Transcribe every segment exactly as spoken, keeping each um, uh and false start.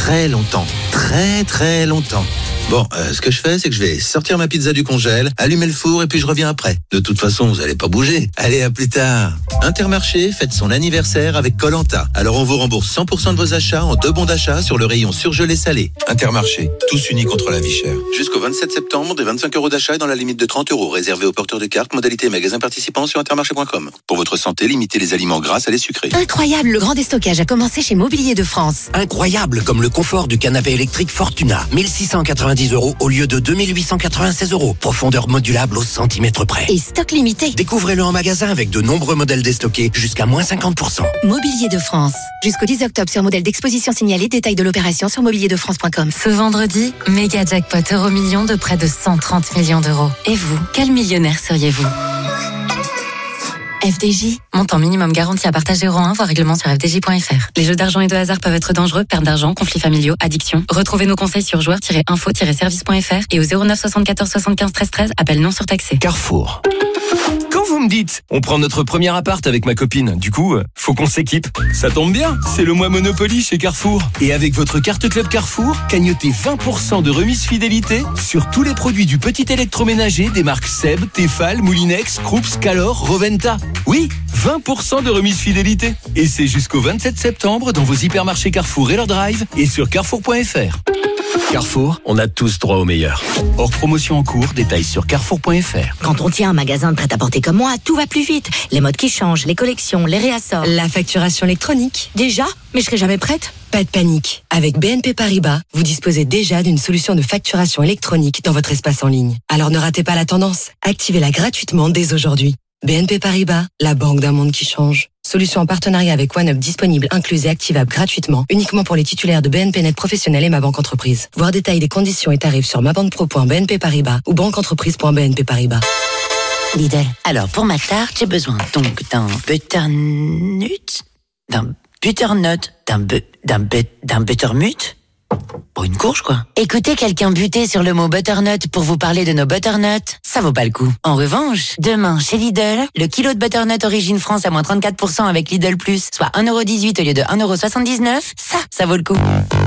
très longtemps. Très très longtemps. Bon, euh, ce que je fais, c'est que je vais sortir ma pizza du congèle, allumer le four et puis je reviens après. De toute façon, vous allez pas bouger. Allez, à plus tard. Intermarché fête son anniversaire avec Koh-Lanta. Alors on vous rembourse cent pour cent de vos achats en deux bons d'achat sur le rayon surgelé salé. Intermarché, tous unis contre la vie chère. Jusqu'au vingt-sept septembre, des vingt-cinq euros d'achat et dans la limite de trente euros. Réservé aux porteurs de cartes, modalité magasin participant sur intermarché point com. Pour votre santé, limitez les aliments gras à les sucrés. Incroyable, le grand déstockage a commencé chez Mobilier de France. Incroyable, comme le confort du canapé électrique Fortuna. mille six cent quatre-vingt-dix euros au lieu de deux mille huit cent quatre-vingt-seize euros. Profondeur modulable au centimètre près. Et stock limité. Découvrez-le en magasin avec de nombreux modèles déstockés jusqu'à moins cinquante pour cent. Mobilier de France. Jusqu'au dix octobre sur modèle d'exposition signalé. Détail de l'opération sur mobilier de france point com. Ce vendredi, méga jackpot euro million de près de cent trente millions d'euros. Et vous, quel millionnaire seriez-vous ? F D J, montant minimum garanti à partager euro un, voire règlement sur f d j point f r. Les jeux d'argent et de hasard peuvent être dangereux, perte d'argent, conflits familiaux, addiction. Retrouvez nos conseils sur joueurs tiret info tiret service point f r et au zéro neuf soixante-quatorze soixante-quinze treize treize, appel non surtaxé. Carrefour. Quand vous me dites, on prend notre premier appart avec ma copine, du coup, faut qu'on s'équipe. Ça tombe bien, c'est le mois Monopoly chez Carrefour. Et avec votre carte Club Carrefour, cagnotez vingt pour cent de remise fidélité sur tous les produits du petit électroménager des marques Seb, Tefal, Moulinex, Krups, Calor, Roventa. Oui, vingt pour cent de remise fidélité. Et c'est jusqu'au vingt-sept septembre dans vos hypermarchés Carrefour et leur drive et sur carrefour point f r. Carrefour, on a tous droit au meilleur. Hors promotion en cours, détails sur carrefour point f r. Quand on tient un magasin de prêt-à-porter comme moi, tout va plus vite. Les modes qui changent, les collections, les réassorts. La facturation électronique. Déjà ? Mais je serai jamais prête ? Pas de panique. Avec B N P Paribas, vous disposez déjà d'une solution de facturation électronique dans votre espace en ligne. Alors ne ratez pas la tendance. Activez-la gratuitement dès aujourd'hui. B N P Paribas, la banque d'un monde qui change. Solution en partenariat avec OneUp disponible, incluse et activable gratuitement, uniquement pour les titulaires de B N P Net Professionnel et Ma Banque Entreprise. Voir détail des conditions et tarifs sur ma banque pro point b n p paribas ou banque entreprise point b n p paribas. Lidl. Alors, pour ma tarte, j'ai besoin donc d'un butternut, d'un butternut, d'un bu, d'un but, d'un buttermut. Pour une courge, quoi. Écoutez quelqu'un buter sur le mot butternut pour vous parler de nos butternuts, ça vaut pas le coup. En revanche, demain, chez Lidl, le kilo de butternut Origine France à moins trente-quatre pour cent avec Lidl Plus, soit un euro dix-huit au lieu de un euro soixante-dix-neuf, ça, ça vaut le coup.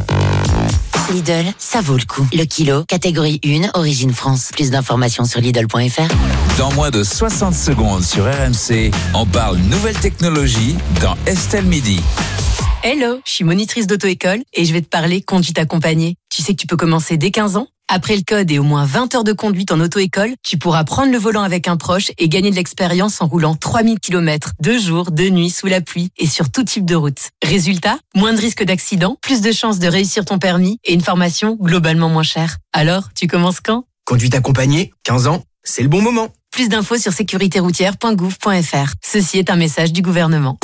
Lidl, ça vaut le coup. Le kilo, catégorie un, Origine France. Plus d'informations sur lidl point f r. Dans moins de soixante secondes sur R M C, on parle nouvelle technologie dans Estelle Midi. Hello, je suis monitrice d'auto-école et je vais te parler conduite accompagnée. Tu sais que tu peux commencer dès quinze ans. Après le code et au moins vingt heures de conduite en auto-école, tu pourras prendre le volant avec un proche et gagner de l'expérience en roulant trois mille kilomètres, de jour, de nuit, sous la pluie et sur tout type de route. Résultat, moins de risques d'accident, plus de chances de réussir ton permis et une formation globalement moins chère. Alors, tu commences quand ? Conduite accompagnée, quinze ans, c'est le bon moment. Plus d'infos sur sécurité routière point gouv point f r. Ceci est un message du gouvernement.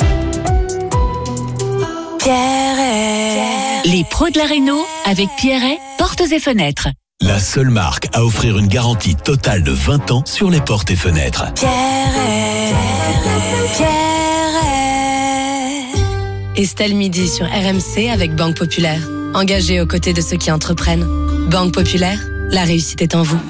Pierret. Les pros de la réno avec Pierret, portes et fenêtres. La seule marque à offrir une garantie totale de vingt ans sur les portes et fenêtres. Pierret. Pierret. Estelle Midi sur R M C avec Banque Populaire. Engagée aux côtés de ceux qui entreprennent. Banque Populaire, la réussite est en vous.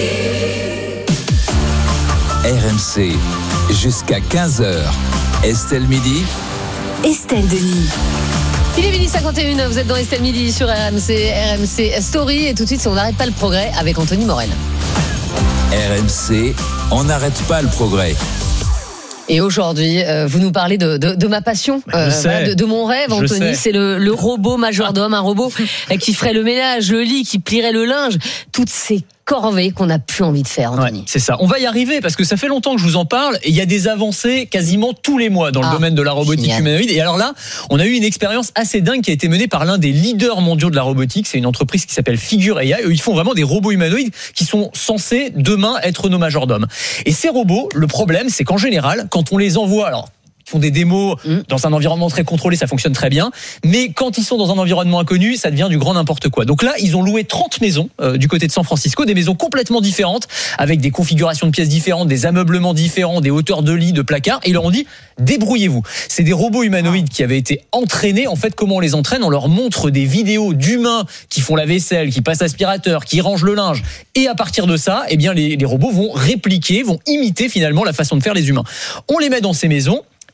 R M C, jusqu'à quinze heures. Estelle Midi. Estelle Denis. Il est midi cinquante et un, vous êtes dans Estelle Midi sur R M C, R M C Story et tout de suite c'est On n'arrête pas le progrès avec Anthony Morel. R M C, on n'arrête pas le progrès. Et aujourd'hui, euh, vous nous parlez de, de, de ma passion, euh, voilà, de, de mon rêve, Anthony. C'est le, le robot majordome, un robot qui ferait le ménage, le lit, qui plierait le linge, toutes ces corvée qu'on n'a plus envie de faire, Anthony. Ouais, c'est ça. On va y arriver parce que ça fait longtemps que je vous en parle et il y a des avancées quasiment tous les mois dans le ah, domaine de la robotique génial. humanoïde. Et alors là, on a eu une expérience assez dingue qui a été menée par l'un des leaders mondiaux de la robotique. C'est une entreprise qui s'appelle Figure A I. Eux, ils font vraiment des robots humanoïdes qui sont censés demain être nos majordomes. Et ces robots, le problème, c'est qu'en général, quand on les envoie, alors font des démos mmh. dans un environnement très contrôlé, ça fonctionne très bien. Mais quand ils sont dans un environnement inconnu, ça devient du grand n'importe quoi. Donc là, ils ont loué trente maisons euh, du côté de San Francisco, des maisons complètement différentes, avec des configurations de pièces différentes, des ameublements différents, des hauteurs de lits, de placards. Et ils leur ont dit, débrouillez-vous. C'est des robots humanoïdes qui avaient été entraînés. En fait, comment on les entraîne ? On leur montre des vidéos d'humains qui font la vaisselle, qui passent l'aspirateur, qui rangent le linge. Et à partir de ça, eh bien, les, les robots vont répliquer, vont imiter finalement la façon de faire les humains. On les met dans ces maisons.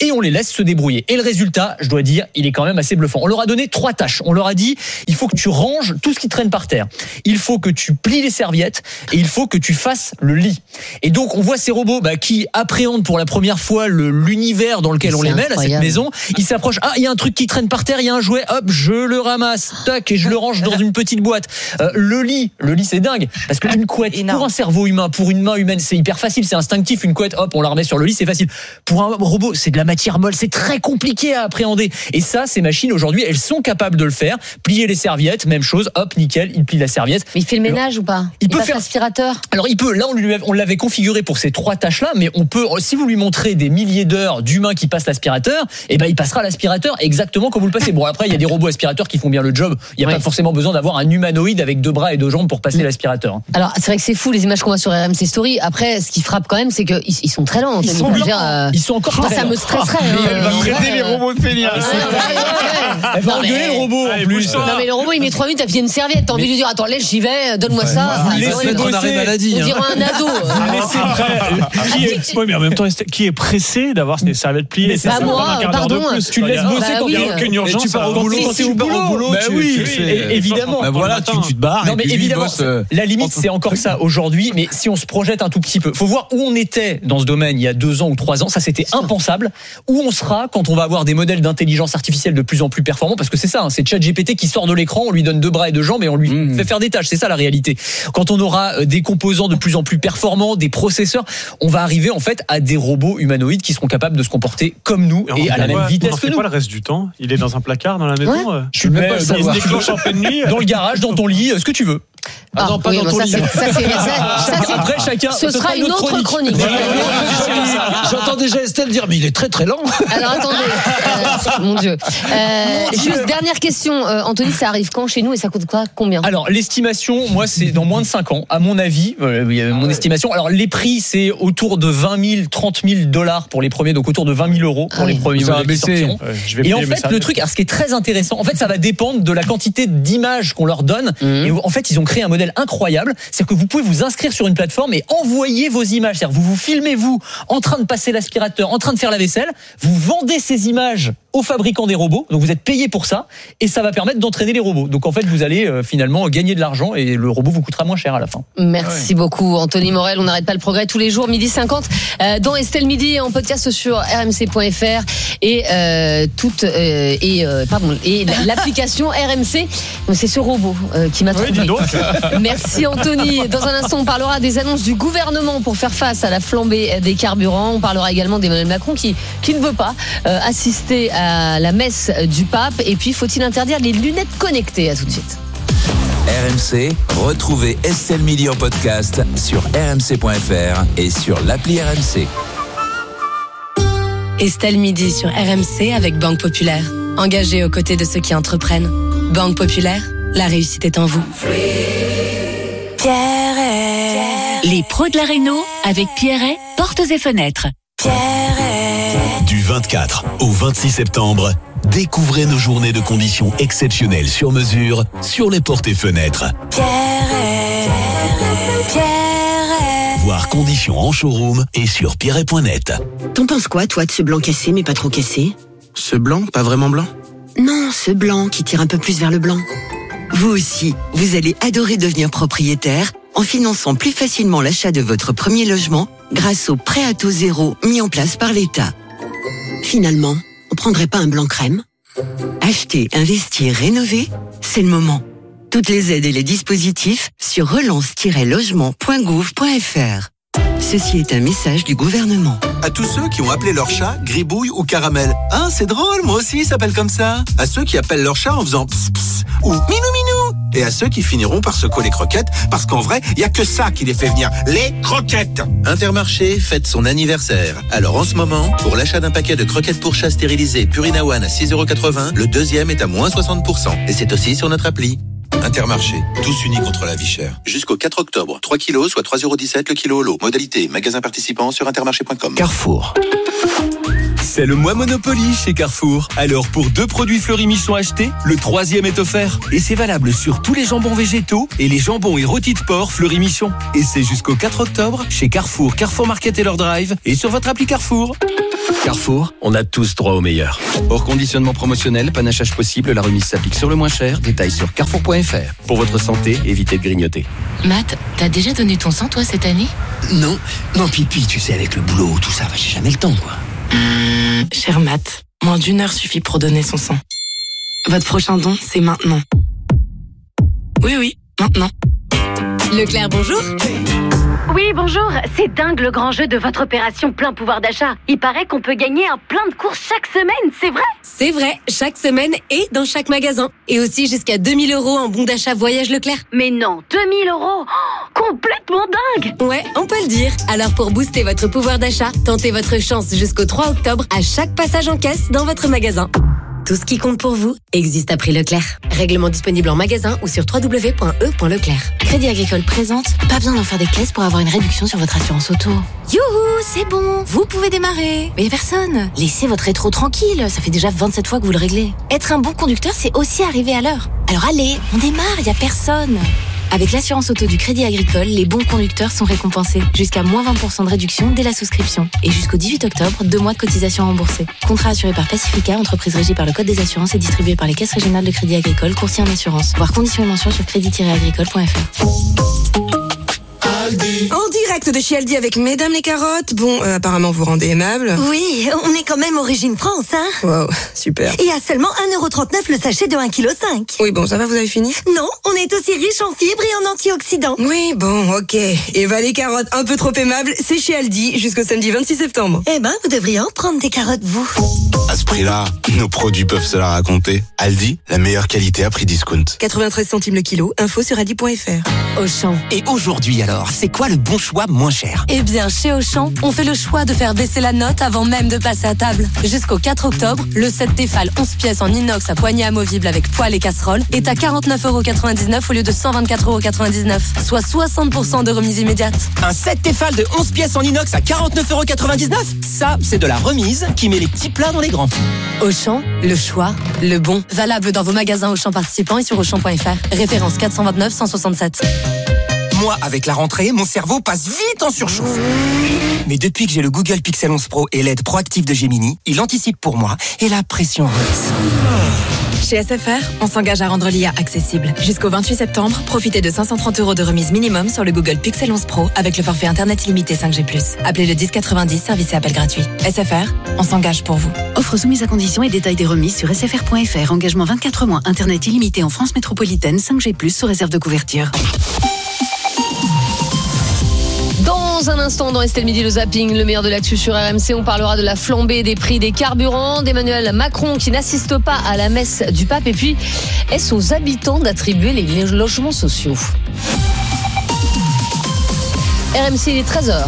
et on les laisse se débrouiller. Et le résultat, je dois dire, il est quand même assez bluffant. On leur a donné trois tâches. On leur a dit, il faut que tu ranges tout ce qui traîne par terre. Il faut que tu plies les serviettes et il faut que tu fasses le lit. Et donc, on voit ces robots bah, qui appréhendent pour la première fois le, l'univers dans lequel on les met, là, cette maison. Ils s'approchent. Ah, il y a un truc qui traîne par terre, il y a un jouet. Hop, je le ramasse. Tac, et je le range dans une petite boîte. Euh, le lit, le lit, c'est dingue. Parce qu'une couette, énorme. Pour un cerveau humain, pour une main humaine, c'est hyper facile, c'est instinctif. Une couette, hop, on la remet sur le lit, c'est facile. Pour un robot, c'est de la matière molle, c'est très compliqué à appréhender. Et ça, ces machines, aujourd'hui, elles sont capables de le faire. Plier les serviettes, même chose, hop, nickel, il plie la serviette. Mais il fait le ménage ou pas? Il, il peut faire l'aspirateur. Alors, il peut, là, on, lui, on l'avait configuré pour ces trois tâches-là, mais on peut, si vous lui montrez des milliers d'heures d'humains qui passent l'aspirateur, eh ben, il passera l'aspirateur exactement comme vous le passez. Bon, après, il y a des robots aspirateurs qui font bien le job. Il n'y a ouais. pas forcément besoin d'avoir un humanoïde avec deux bras et deux jambes pour passer mmh. l'aspirateur. Alors, c'est vrai que c'est fou, les images qu'on voit sur R M C Story. Après, ce qui frappe quand même, c'est qu'ils ils sont très lents. Ils sont, dire, euh... ils sont encore très ça lents. me stresserait. Oh, hein. Elle va traiter les robots de feignants. Elle va engueuler le robot en plus. Non, mais le robot, il met trois minutes à plier une serviette. T'as envie de lui dire, attends, laisse, j'y vais, donne-moi ça. Vous laissez bosser. On dirait un ado. Oui, mais en même temps, qui est pressé d'avoir ses serviettes pliées? Bah moi, pardon. Tu le laisses bosser quand il n'y a aucune urgence. Tu pars au boulot, quand tu pars au boulot. Bah oui, évidemment. Voilà, tu te barres. Non, mais évidemment, la limite, c'est encore ça aujourd'hui. Mais si on se projette un tout petit peu, faut voir où on était dans ce domaine il y a deux ans ou trois ans. Ça, c'était impensable. Où on sera quand on va avoir des modèles d'intelligence artificielle de plus en plus performants, parce que c'est ça, hein, c'est ChatGPT qui sort de l'écran, on lui donne deux bras et deux jambes et on lui mmh. fait faire des tâches. C'est ça la réalité. Quand on aura des composants de plus en plus performants, des processeurs, on va arriver en fait à des robots humanoïdes qui seront capables de se comporter comme nous et, et à la même vitesse on en que fait nous. Pas le reste du temps. Il est dans un placard dans la maison. Ouais. Je suis le mets pas dans, en pleine nuit, dans le garage, dans ton lit, ce que tu veux. Ah, ah non, pas oui, dans ton ça, lit. C'est, ça, c'est, ça, ça, c'est, après, chacun. Ce sera une autre chronique. chronique. J'entends déjà Estelle dire, mais il est très très lent. Alors attendez, euh, mon Dieu. Euh, mon Dieu. Juste dernière question, euh, Anthony, ça arrive quand chez nous et ça coûte quoi, combien? Alors l'estimation, moi, c'est dans moins de cinq ans, à mon avis, euh, mon ah ouais. estimation. Alors les prix, c'est autour de vingt mille, trente mille dollars pour les premiers, donc autour de vingt mille euros pour ah oui. les premiers modèles qui sortiront. Ouais, je vais et en fait, le truc, alors ce qui est très intéressant, en fait, ça va dépendre de la quantité d'images qu'on leur donne. Mmh. Et en fait, ils ont créé un modèle incroyable, c'est que vous pouvez vous inscrire sur une plateforme et envoyer vos images. C'est-à-dire vous vous filmez vous en train de passer l'aspirateur, en train de faire la vaisselle, vous vendez ces images aux fabricants des robots, donc vous êtes payé pour ça et ça va permettre d'entraîner les robots. Donc en fait vous allez euh, finalement gagner de l'argent et le robot vous coûtera moins cher à la fin. Merci ouais. beaucoup Anthony Morel, on n'arrête pas le progrès tous les jours, midi cinquante euh, dans Estelle Midi en podcast sur r m c point f r et euh, toute euh, et euh, pardon et l'application R M C. Donc c'est ce robot euh, qui m'a trompé. Oui, merci Anthony. Dans un instant on parlera des annonces du gouvernement pour faire face à la flambée des carburants. On parlera également d'Emmanuel Macron qui qui ne veut pas euh, assister à à la messe du pape. Et puis, faut-il interdire les lunettes connectées? À tout de suite. R M C, retrouvez Estelle Midi en podcast sur r m c point f r et sur l'appli R M C. Estelle Midi sur R M C avec Banque Populaire. Engagée aux côtés de ceux qui entreprennent. Banque Populaire, la réussite est en vous. Pierre. Les pros de la réno avec Pierret, portes et fenêtres. Du vingt-quatre au vingt-six septembre, découvrez nos journées de conditions exceptionnelles sur mesure sur les portes et fenêtres. Pierret, Pierret. Voir conditions en showroom et sur pierret point net. T'en penses quoi, toi, de ce blanc cassé mais pas trop cassé? Ce blanc, pas vraiment blanc? Non, ce blanc qui tire un peu plus vers le blanc. Vous aussi, vous allez adorer devenir propriétaire en finançant plus facilement l'achat de votre premier logement grâce au prêt à taux zéro mis en place par l'État. Finalement, on prendrait pas un blanc crème? Acheter, investir, rénover, c'est le moment. Toutes les aides et les dispositifs sur relance tiret logement point gouv point f r. Ceci est un message du gouvernement. À tous ceux qui ont appelé leur chat Gribouille ou Caramel. Hein, c'est drôle, moi aussi, il s'appelle comme ça. À ceux qui appellent leur chat en faisant pss pss ou minou minou. Et à ceux qui finiront par secouer les croquettes, parce qu'en vrai, il n'y a que ça qui les fait venir, les croquettes. Intermarché fête son anniversaire. Alors en ce moment, pour l'achat d'un paquet de croquettes pour chat stérilisées Purina One à six euros quatre-vingts, le deuxième est à moins soixante pour cent. Et c'est aussi sur notre appli. Intermarché, tous unis contre la vie chère. Jusqu'au quatre octobre, trois kilos, soit trois euros dix-sept le kilo au lot. Modalité, magasin participant sur intermarché point com. Carrefour. C'est le mois Monopoly chez Carrefour. Alors pour deux produits Fleury-Michon achetés, le troisième est offert. Et c'est valable sur tous les jambons végétaux et les jambons et rôtis de porc Fleury-Michon. Et c'est jusqu'au quatre octobre chez Carrefour, Carrefour Market et leur drive et sur votre appli Carrefour. Carrefour, on a tous droit au meilleur. Hors conditionnement promotionnel, panachage possible, la remise s'applique sur le moins cher. Détails sur carrefour point f r. Pour votre santé, évitez de grignoter. Matt, t'as déjà donné ton sang, toi, cette année ? Non, non, Pipi, tu sais, avec le boulot, tout ça, j'ai jamais le temps, quoi. Cher Matt, moins d'une heure suffit pour donner son sang. Votre prochain don, c'est maintenant. Oui, oui, maintenant. Leclerc, bonjour. Oui, bonjour. C'est dingue le grand jeu de votre opération plein pouvoir d'achat. Il paraît qu'on peut gagner un plein de courses chaque semaine, c'est vrai ? C'est vrai, chaque semaine et dans chaque magasin. Et aussi jusqu'à deux mille euros en bon d'achat voyage Leclerc. Mais non, deux mille euros oh, complètement dingue. Ouais, on peut le dire. Alors pour booster votre pouvoir d'achat, tentez votre chance jusqu'au trois octobre à chaque passage en caisse dans votre magasin. Tout ce qui compte pour vous existe à prix Leclerc. Règlement disponible en magasin ou sur w w w point e point leclerc. Crédit Agricole présente, pas besoin d'en faire des caisses pour avoir une réduction sur votre assurance auto. Youhou, c'est bon, vous pouvez démarrer. Mais personne, laissez votre rétro tranquille, ça fait déjà vingt-sept fois que vous le réglez. Être un bon conducteur, c'est aussi arriver à l'heure. Alors allez, on démarre, y a personne. Avec l'assurance auto du Crédit Agricole, les bons conducteurs sont récompensés. Jusqu'à moins vingt pour cent de réduction dès la souscription. Et jusqu'au dix-huit octobre, deux mois de cotisation remboursée. Contrat assuré par Pacifica, entreprise régie par le Code des assurances et distribué par les caisses régionales de Crédit Agricole, courtier en assurance. Voir conditions et mentions sur crédit tiret agricole point f r. En direct de chez Aldi avec Mesdames les carottes. Bon, euh, apparemment vous rendez aimable. Oui, on est quand même origine France, hein. Wow, super. Et à seulement un euro trente-neuf le sachet de un virgule cinq kilos. Oui, bon, ça va, vous avez fini ? Non, on est aussi riche en fibres et en antioxydants. Oui, bon, ok. Eva les carottes, un peu trop aimables, c'est chez Aldi jusqu'au samedi vingt-six septembre. Eh ben, vous devriez en prendre des carottes, vous. À ce prix-là, nos produits peuvent se la raconter. Aldi, la meilleure qualité à prix discount. quatre-vingt-treize centimes le kilo, info sur aldi point f r. Auchan. Et aujourd'hui alors, c'est quoi le bon choix moins cher ? Eh bien, chez Auchan, on fait le choix de faire baisser la note avant même de passer à table. Jusqu'au quatre octobre, le set Tefal onze pièces en inox à poignée amovible avec poêle et casserole est à quarante-neuf euros quatre-vingt-dix-neuf au lieu de cent vingt-quatre euros quatre-vingt-dix-neuf, soit soixante pour cent de remise immédiate. Un set Tefal de onze pièces en inox à quarante-neuf euros quatre-vingt-dix-neuf ? Ça, c'est de la remise qui met les petits plats dans les grands. Auchan, le choix, le bon. Valable dans vos magasins Auchan participants et sur auchan point f r. Référence quatre cent vingt-neuf cent soixante-sept. Moi, avec la rentrée, mon cerveau passe vite en surchauffe. Mais depuis que j'ai le Google Pixel onze Pro et l'E D proactif de Gemini, il anticipe pour moi et la pression redescend. Chez S F R, on s'engage à rendre l'I A accessible. Jusqu'au vingt-huit septembre, profitez de cinq cent trente euros de remise minimum sur le Google Pixel onze Pro avec le forfait Internet illimité cinq G plus. Appelez le dix quatre-vingt-dix, service et appel gratuit. S F R, on s'engage pour vous. Offre soumise à conditions et détails des remises sur s f r point f r. Engagement vingt-quatre mois, Internet illimité en France métropolitaine, cinq G plus, sous réserve de couverture. Dans un instant, dans Estelle Midi, le zapping, le meilleur de l'actu sur R M C, on parlera de la flambée des prix des carburants, d'Emmanuel Macron qui n'assiste pas à la messe du pape, et puis est-ce aux habitants d'attribuer les logements sociaux ? R M C, il est treize heures.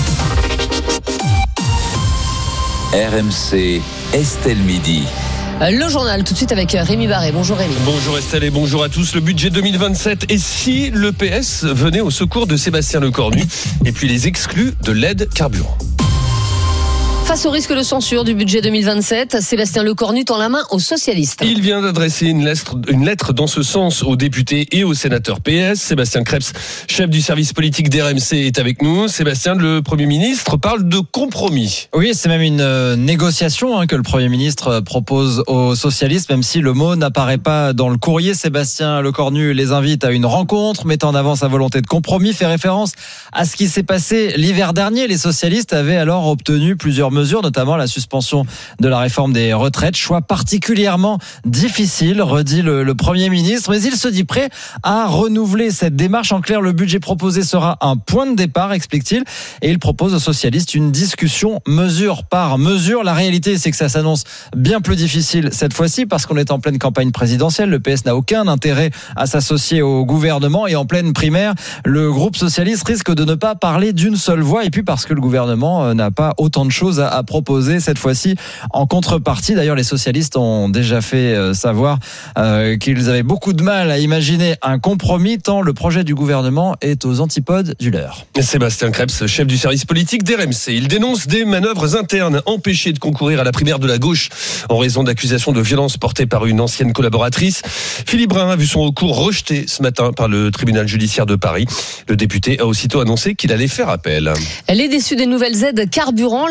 R M C, Estelle Midi. Le journal, tout de suite avec Rémi Barré. Bonjour Rémi. Bonjour Estelle et bonjour à tous. Le budget deux mille vingt-sept, et si le P S venait au secours de Sébastien Lecornu et puis les exclut de l'aide carburant? Face au risque de censure du budget deux mille vingt-sept, Sébastien Lecornu tend la main aux socialistes. Il vient d'adresser une lettre, une lettre dans ce sens aux députés et aux sénateurs P S. Sébastien Krebs, chef du service politique d'R M C, est avec nous. Sébastien, le Premier ministre parle de compromis. Oui, c'est même une euh, négociation hein, que le Premier ministre propose aux socialistes, même si le mot n'apparaît pas dans le courrier. Sébastien Lecornu les invite à une rencontre, mettant en avant sa volonté de compromis, fait référence à ce qui s'est passé l'hiver dernier. Les socialistes avaient alors obtenu plusieurs mesures, notamment la suspension de la réforme des retraites. Choix particulièrement difficile, redit le, le Premier ministre, mais il se dit prêt à renouveler cette démarche. En clair, le budget proposé sera un point de départ, explique-t-il, et il propose aux socialistes une discussion mesure par mesure. La réalité, c'est que ça s'annonce bien plus difficile cette fois-ci, parce qu'on est en pleine campagne présidentielle. Le P S n'a aucun intérêt à s'associer au gouvernement, et en pleine primaire, le groupe socialiste risque de ne pas parler d'une seule voix, et puis parce que le gouvernement n'a pas autant de choses à à proposer cette fois-ci en contrepartie. D'ailleurs, les socialistes ont déjà fait savoir euh, qu'ils avaient beaucoup de mal à imaginer un compromis, tant le projet du gouvernement est aux antipodes du leur. Sébastien Krebs, chef du service politique d'R M C, il dénonce des manœuvres internes empêchées de concourir à la primaire de la gauche en raison d'accusations de violence portées par une ancienne collaboratrice. Philippe Brun a vu son recours rejeté ce matin par le tribunal judiciaire de Paris. Le député a aussitôt annoncé qu'il allait faire appel. Elle est déçue des nouvelles aides carburant. L'annonce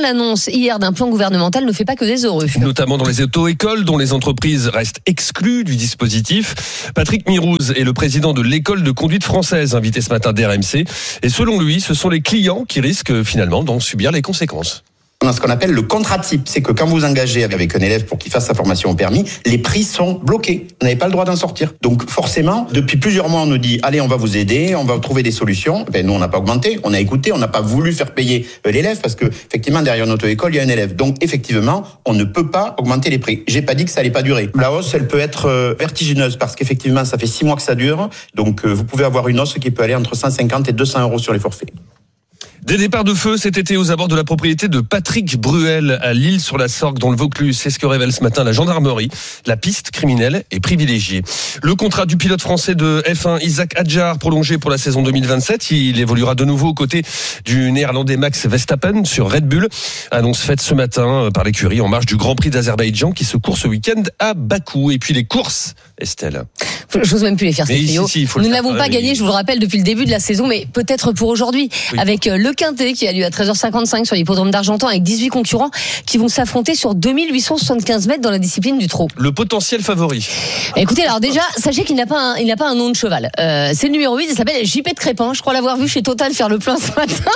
l'annonce hier d'un plan gouvernemental ne fait pas que des heureux. Notamment dans les auto-écoles, dont les entreprises restent exclues du dispositif. Patrick Mirouz est le président de l'école de conduite française, invité ce matin d'R M C. Et selon lui, ce sont les clients qui risquent finalement d'en subir les conséquences. On a ce qu'on appelle le contrat type, c'est que quand vous engagez avec un élève pour qu'il fasse sa formation au permis, les prix sont bloqués. Vous n'avez pas le droit d'en sortir. Donc forcément, depuis plusieurs mois, on nous dit « Allez, on va vous aider, on va trouver des solutions ». Ben, nous, on n'a pas augmenté, on a écouté, on n'a pas voulu faire payer l'élève parce que effectivement, derrière une auto-école, il y a un élève. Donc effectivement, on ne peut pas augmenter les prix. J'ai pas dit que ça allait pas durer. La hausse, elle peut être vertigineuse parce qu'effectivement, ça fait six mois que ça dure. Donc vous pouvez avoir une hausse qui peut aller entre cent cinquante et deux cents euros sur les forfaits. Des départs de feu cet été aux abords de la propriété de Patrick Bruel à L'Isle-sur-la-Sorgue dans le Vaucluse. C'est ce que révèle ce matin la gendarmerie. La piste criminelle est privilégiée. Le contrat du pilote français de F un Isaac Hadjar prolongé pour la saison deux mille vingt-sept. Il évoluera de nouveau aux côtés du néerlandais Max Verstappen sur Red Bull. Annonce faite ce matin par l'écurie en marge du Grand Prix d'Azerbaïdjan qui se court ce week-end à Bakou. Et puis les courses, Estelle. J'ose même plus les faire, ces trios. Si, si, Nous n'avons pas gagné, je vous le rappelle, depuis le début de la saison, mais peut-être pour aujourd'hui, oui. Avec le Quintet qui a lieu à treize heures cinquante-cinq sur l'hippodrome d'Argentan avec dix-huit concurrents qui vont s'affronter sur deux mille huit cent soixante-quinze mètres dans la discipline du trot. Le potentiel favori. Écoutez, alors déjà, sachez qu'il n'a pas un, il n'a pas un nom de cheval. Euh, c'est le numéro huit, il s'appelle J P de Crépin. Je crois l'avoir vu chez Total faire le plein ce matin.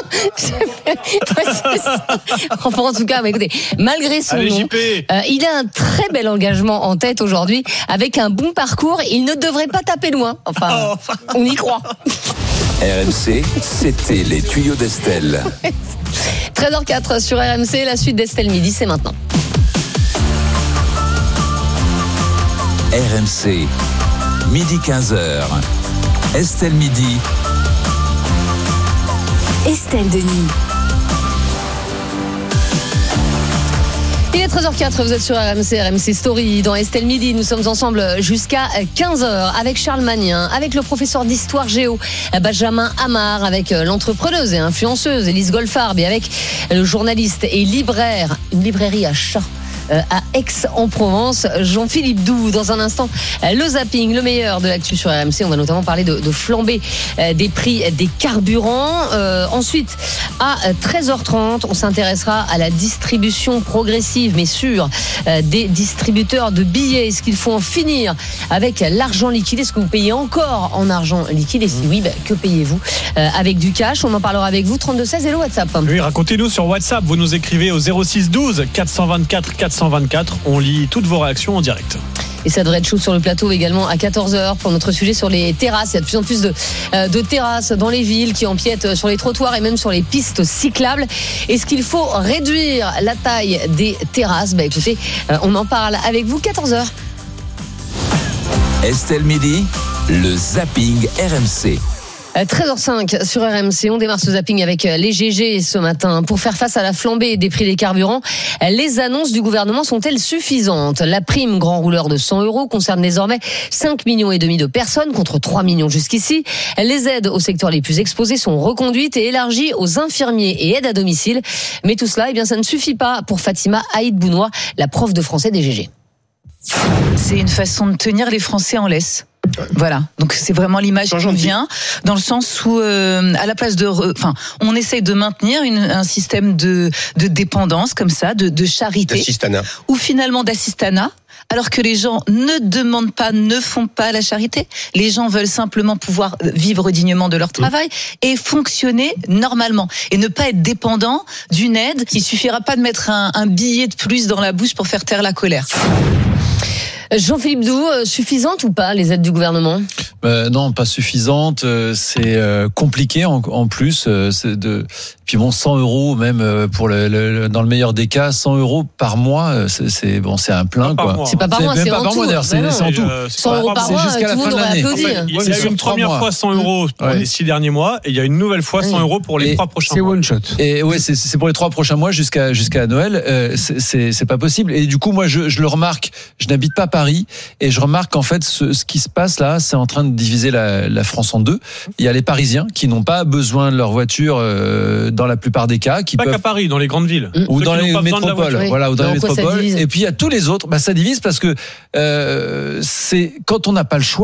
Enfin, en tout cas, bah, écoutez, malgré son Allez, nom, J P. Euh, il a un très bel engagement en tête aujourd'hui avec un bon parcours. Il ne devrait pas taper loin. Enfin, on y croit. R M C, c'était les tuyaux d'Estelle. treize heures quatre sur R M C, la suite d'Estelle Midi, c'est maintenant. R M C, midi quinze heures. Estelle Midi. Estelle Denis. Il est treize heures quatre, vous êtes sur R M C, R M C Story, dans Estelle Midi. Nous sommes ensemble jusqu'à quinze heures avec Charles Magnin, avec le professeur d'histoire géo Benjamin Amar, avec l'entrepreneuse et influenceuse Élise Golfarb et avec le journaliste et libraire, une librairie à chat à Aix-en-Provence, Jean-Philippe Doux. Dans un instant, le zapping, le meilleur de l'actu sur R M C. On va notamment parler de, de flambée des prix des carburants. Euh, ensuite, à treize heures trente, on s'intéressera à la distribution progressive, mais sûre, des distributeurs de billets. Est-ce qu'il faut en finir avec l'argent liquide? Est-ce que vous payez encore en argent liquide? Et si oui, bah, que payez-vous euh, avec du cash? On en parlera avec vous. trente-deux seize et le WhatsApp. Oui, racontez-nous sur WhatsApp. Vous nous écrivez au zéro six douze quatre cent vingt-quatre quatre cent vingt-quatre. On lit toutes vos réactions en direct. Et ça devrait être chaud sur le plateau également à quatorze heures pour notre sujet sur les terrasses. Il y a de plus en plus de, euh, de terrasses dans les villes qui empiètent sur les trottoirs et même sur les pistes cyclables. Est-ce qu'il faut réduire la taille des terrasses? Bah écoutez, euh, on en parle avec vous, quatorze heures. Estelle Midi, le zapping R M C. treize heures cinq sur R M C, on démarre ce zapping avec les G G ce matin. Pour faire face à la flambée des prix des carburants, les annonces du gouvernement sont-elles suffisantes? La prime grand rouleur de cent euros concerne désormais cinq millions et demi de personnes contre trois millions jusqu'ici. Les aides aux secteurs les plus exposés sont reconduites et élargies aux infirmiers et aides à domicile. Mais tout cela, eh bien, ça ne suffit pas pour Fatima Haït-Bounois, la prof de français des G G. C'est une façon de tenir les Français en laisse. Voilà, donc c'est vraiment l'image qui me vient, dans le sens où, euh, à la place de, enfin, on essaye de maintenir une, un système de, de dépendance comme ça, de, de charité, d'assistanat, ou finalement d'assistanat. Alors que les gens ne demandent pas, ne font pas la charité. Les gens veulent simplement pouvoir vivre dignement de leur travail et fonctionner normalement. Et ne pas être dépendant d'une aide. Il suffira pas de mettre un, un billet de plus dans la bouche pour faire taire la colère. Jean-Philippe Doux, suffisantes ou pas les aides du gouvernement? euh, Non, pas suffisantes. C'est euh, compliqué en, en plus. Euh, c'est de... Puis bon, cent euros même pour le, le, dans le meilleur des cas, cent euros par mois, c'est, c'est bon, c'est un plein pas quoi. C'est pas par mois, c'est, c'est en tout. Mois, c'est, c'est, c'est en tout. Euh, cent euros par mois, tout le monde aurait applaudi. En fait, il y a eu une première mois. fois cent euros pour ouais. les six derniers mois et il y a une nouvelle fois cent euros pour les et trois prochains c'est mois. C'est one shot. Et ouais, c'est, c'est pour les trois prochains mois jusqu'à jusqu'à Noël. Euh, c'est, c'est c'est pas possible. Et du coup, moi, je, je le remarque. Je n'habite pas Paris et je remarque qu'en fait, ce, ce qui se passe là, c'est en train de diviser la, la France en deux. Il y a les Parisiens qui n'ont pas besoin de leur voiture euh, dans la plupart des cas, qui pas peuvent qu'à Paris, dans les grandes villes, ou Ceux dans les métropoles, oui. voilà, ou dans non, les métropoles. Et puis il y a tous les autres. Bah, ça divise parce que euh, c'est quand on n'a pas le choix.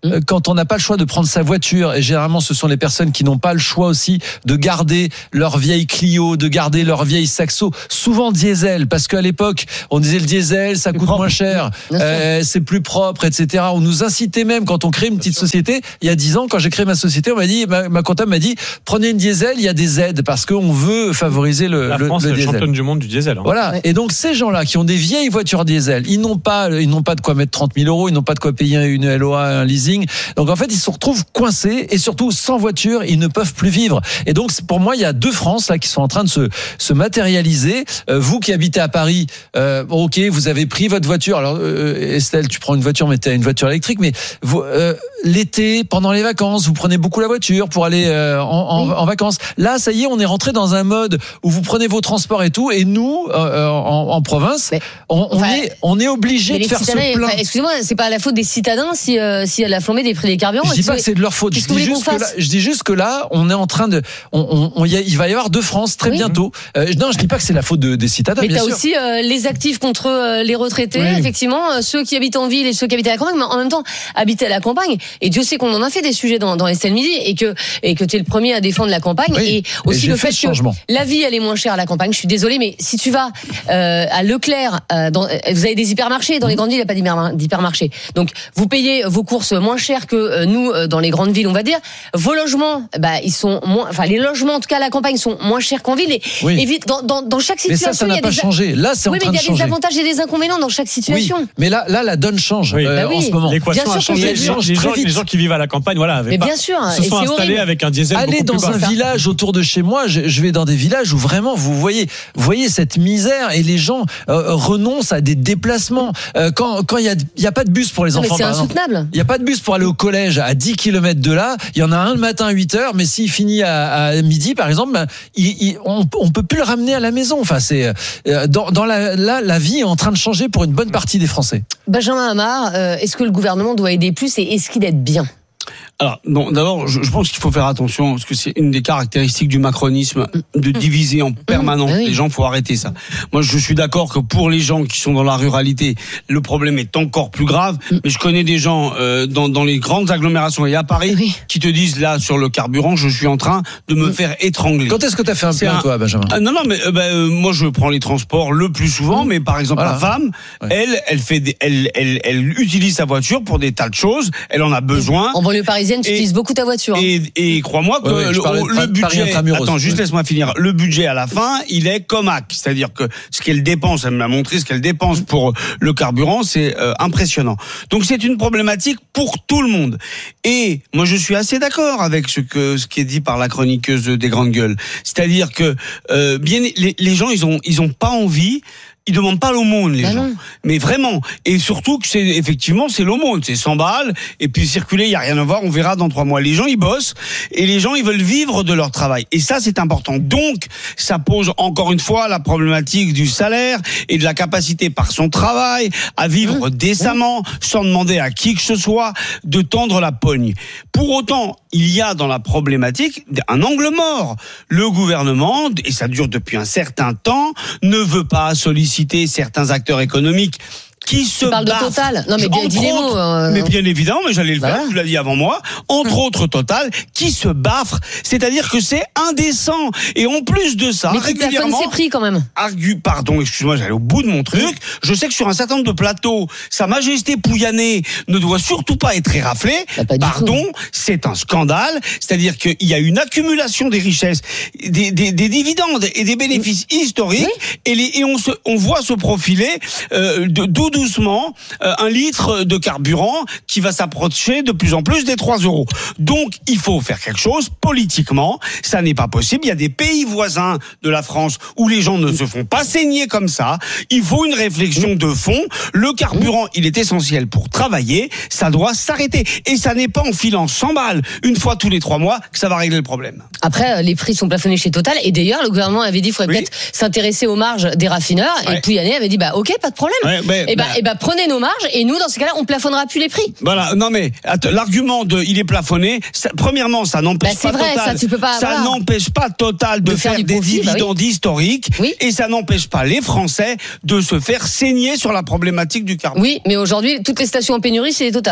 euh, quand on n'a pas le choix de prendre sa voiture, et généralement ce sont les personnes qui n'ont pas le choix aussi de garder leur vieille Clio, de garder leur vieille Saxo, souvent diesel, parce qu'à l'époque on disait le diesel ça coûte moins cher, euh, c'est plus propre, et cetera. On nous incitait même quand on crée une petite société. Il y a dix ans, quand j'ai créé ma société, on m'a dit, ma, ma comptable m'a dit, prenez une diesel, il y a des aides parce qu'on veut favoriser le, La le, France le est diesel. championne du monde du diesel. Hein. Voilà. Ouais. Et donc ces gens-là qui ont des vieilles voitures diesel, ils n'ont pas, ils n'ont pas de quoi mettre trente mille euros, ils n'ont pas de quoi payer une L O A, un leasing. Donc en fait, ils se retrouvent coincés et surtout sans voiture, ils ne peuvent plus vivre. Et donc pour moi, il y a deux France là qui sont en train de se, se matérialiser. Euh, vous qui habitez à Paris, euh, bon, ok, vous avez pris votre voiture. Alors euh, Estelle, tu prends une voiture, mais tu as une voiture électrique, mais vous, euh, l'été, pendant les vacances, vous prenez beaucoup la voiture pour aller euh, en, en, oui. en vacances. Là, ça y est, on est rentré dans un mode où vous prenez vos transports et tout, et nous, euh, en, en province, mais, on, on enfin, est, on est obligé de faire ce plein. Enfin, excusez-moi, c'est pas la faute des citadins si, euh, si elle a flambé des prix des carburants. Je dis pas que c'est de leur faute. Je dis, juste que là, je dis juste que là, on est en train de, on, on, on y a, il va y avoir deux France très oui. bientôt. Euh, non, je dis pas que c'est la faute de, des citadins. Mais bien t'as sûr. aussi euh, les actifs contre euh, les retraités, oui. effectivement, euh, ceux qui habitent en ville et ceux qui habitent à la campagne, mais en même temps, habiter à la campagne. Et Dieu sait qu'on en a fait des sujets dans, dans Estelle Midi et que, et que t'es le premier à défendre la campagne. Oui. Et aussi et le fait, fait que la vie, elle est moins chère à la campagne. Je suis désolée, mais si tu vas euh, à Leclerc, euh, dans, vous avez des hypermarchés. Dans les grandes villes, il n'y a pas d'hypermarché. Donc, vous payez vos courses moins cher que euh, nous euh, dans les grandes villes, on va dire. Vos logements, bah, ils sont moins, enfin, les logements, en tout cas à la campagne, sont moins chers qu'en ville. Et, oui. et vite, dans, dans, dans chaque situation, mais ça, ça n'a pas des... changé. Là, c'est oui, en train de changer. Oui, mais il y a des avantages et des inconvénients dans chaque situation. Oui. Mais là, là, la donne change oui. euh, bah oui. en ce moment. L'équation a changé. Les gens, les, gens, les gens qui vivent à la campagne, voilà, mais pas, bien sûr, se sont installés horrible. Avec un diesel. Allez dans un village autour de chez moi. Je, je vais dans des villages où vraiment vous voyez, vous voyez cette misère et les gens euh, renoncent à des déplacements. Euh, quand quand il y a il y a pas de bus pour les non, enfants. Mais c'est insoutenable. Il y a pas de bus pour aller au collège à dix kilomètres de là. Il y en a un le matin à huit heures, mais s'il finit à, à midi par exemple, ben, il, il, on on peut plus le ramener à la maison. Enfin c'est euh, dans dans la là la vie est en train de changer pour une bonne partie des Français. Benjamin Amar, euh, est-ce que le gouvernement doit aider plus et est-ce qu'il aide bien? Alors, non, d'abord, je, je pense qu'il faut faire attention, parce que c'est une des caractéristiques du macronisme, de diviser en permanence mmh, oui. les gens. Faut arrêter ça. Moi, je suis d'accord que pour les gens qui sont dans la ruralité, le problème est encore plus grave. Mmh. Mais je connais des gens euh, dans, dans les grandes agglomérations et à Paris oui. qui te disent, là, sur le carburant, je suis en train de me mmh. faire étrangler. Quand est-ce que tu as fait un plein, un... toi, Benjamin? ah, Non, non, mais euh, bah, euh, moi, je prends les transports le plus souvent, mmh. mais par exemple, voilà. ma femme, ouais. elle, elle fait, des, elle, elle, elle utilise sa voiture pour des tas de choses. Elle en a besoin. En banlieue parisienne, tu et, utilises beaucoup ta voiture. Hein. Et, et crois-moi que ouais, ouais, le, le budget, attends, juste laisse-moi finir. Le budget à la fin, il est comaque, c'est-à-dire que ce qu'elle dépense, elle me l'a montré, ce qu'elle dépense pour le carburant, c'est euh, impressionnant. Donc c'est une problématique pour tout le monde. Et moi, je suis assez d'accord avec ce que ce qui est dit par la chroniqueuse des grandes gueules, c'est-à-dire que euh, bien les, les gens, ils ont ils ont pas envie. Ils demandent pas l'aumône, les bah gens. Non. Mais vraiment. Et surtout que c'est, effectivement, c'est l'aumône. C'est cent balles. Et puis circuler, il y a rien à voir. On verra dans trois mois. Les gens, ils bossent. Et les gens, ils veulent vivre de leur travail. Et ça, c'est important. Donc, ça pose encore une fois la problématique du salaire et de la capacité par son travail à vivre mmh. décemment, mmh. sans demander à qui que ce soit de tendre la pogne. Pour autant, il y a dans la problématique un angle mort. Le gouvernement, et ça dure depuis un certain temps, ne veut pas solliciter certains acteurs économiques qui se parle de Total. Non mais bien dis les mots. Euh... Mais bien évidemment, mais j'allais le faire, voilà. Tu l'as dit avant moi. Entre hum. autres Total, qui se baffre, c'est-à-dire que c'est indécent. Et en plus de ça, mais régulièrement, c'est pris quand même. Argue, pardon, excuse-moi, j'allais au bout de mon truc. Hum. Je sais que sur un certain nombre de plateaux, Sa Majesté Pouyanné ne doit surtout pas être éraflé. Bah, pardon, c'est un scandale. C'est-à-dire qu'il y a une accumulation des richesses, des, des, des dividendes et des bénéfices hum. historiques, oui. et, les, et on se, on voit se profiler euh, de d'où doucement euh, un litre de carburant qui va s'approcher de plus en plus des trois euros. Donc, il faut faire quelque chose politiquement. Ça n'est pas possible. Il y a des pays voisins de la France où les gens ne se font pas saigner comme ça. Il faut une réflexion de fond. Le carburant, il est essentiel pour travailler. Ça doit s'arrêter. Et ça n'est pas en filant cent balles une fois tous les trois mois que ça va régler le problème. Après, les prix sont plafonnés chez Total. Et d'ailleurs, le gouvernement avait dit qu'il faudrait oui. peut-être s'intéresser aux marges des raffineurs. Ouais. Et Pouyanné avait dit, bah, ok, pas de problème. Ouais, mais, et bah, et bah, prenez nos marges et nous, dans ce cas-là, on plafonnera plus les prix. Voilà. Non, mais, l'argument de, il est plafonné, ça, premièrement, ça n'empêche bah, pas vrai, Total. Ça, tu peux pas, ça voilà. n'empêche pas Total de, de faire, faire des profit, dividendes bah oui. historiques. Oui. Et ça n'empêche pas les Français de se faire saigner sur la problématique du carbone. Oui, mais aujourd'hui, toutes les stations en pénurie, c'est Total.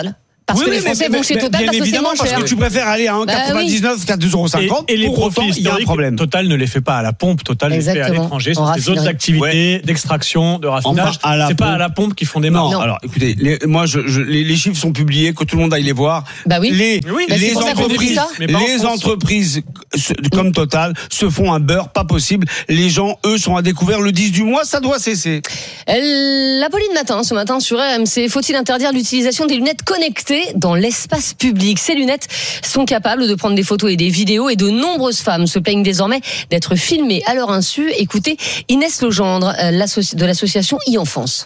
Parce oui, que oui, les Français mais, vont chez mais, Total bien parce que c'est évidemment, moins parce cher. que tu préfères aller à un Bah quatre-vingt-dix-neuf qu'à deux euros cinquante. Et, et les pour autant, profits il y a un historiques, problème. Total ne les fait pas à la pompe. Total les fait à Exactement. l'étranger. En C'est des autres raffinerie. activités Ouais. d'extraction, de raffinage. Enfin, à la c'est pas pompe. à la pompe qu'ils font des Non, marges. alors écoutez, les, moi, je, je, les, les chiffres sont publiés, que tout le monde aille les voir. Bah oui. Les, Oui, bah, les c'est pour ça qu'on dit entreprises, ça. Mais pas en les France. entreprises se- comme Total se font un beurre, pas possible. Les gens, eux, sont à découvert le dix du mois, ça doit cesser. Elle- La Pauline Matin, ce matin sur R M C, faut-il interdire l'utilisation des lunettes connectées dans l'espace public? Ces lunettes sont capables de prendre des photos et des vidéos et de nombreuses femmes se plaignent désormais d'être filmées à leur insu. Écoutez Inès Legendre euh, l'associ- de l'association e-enfance.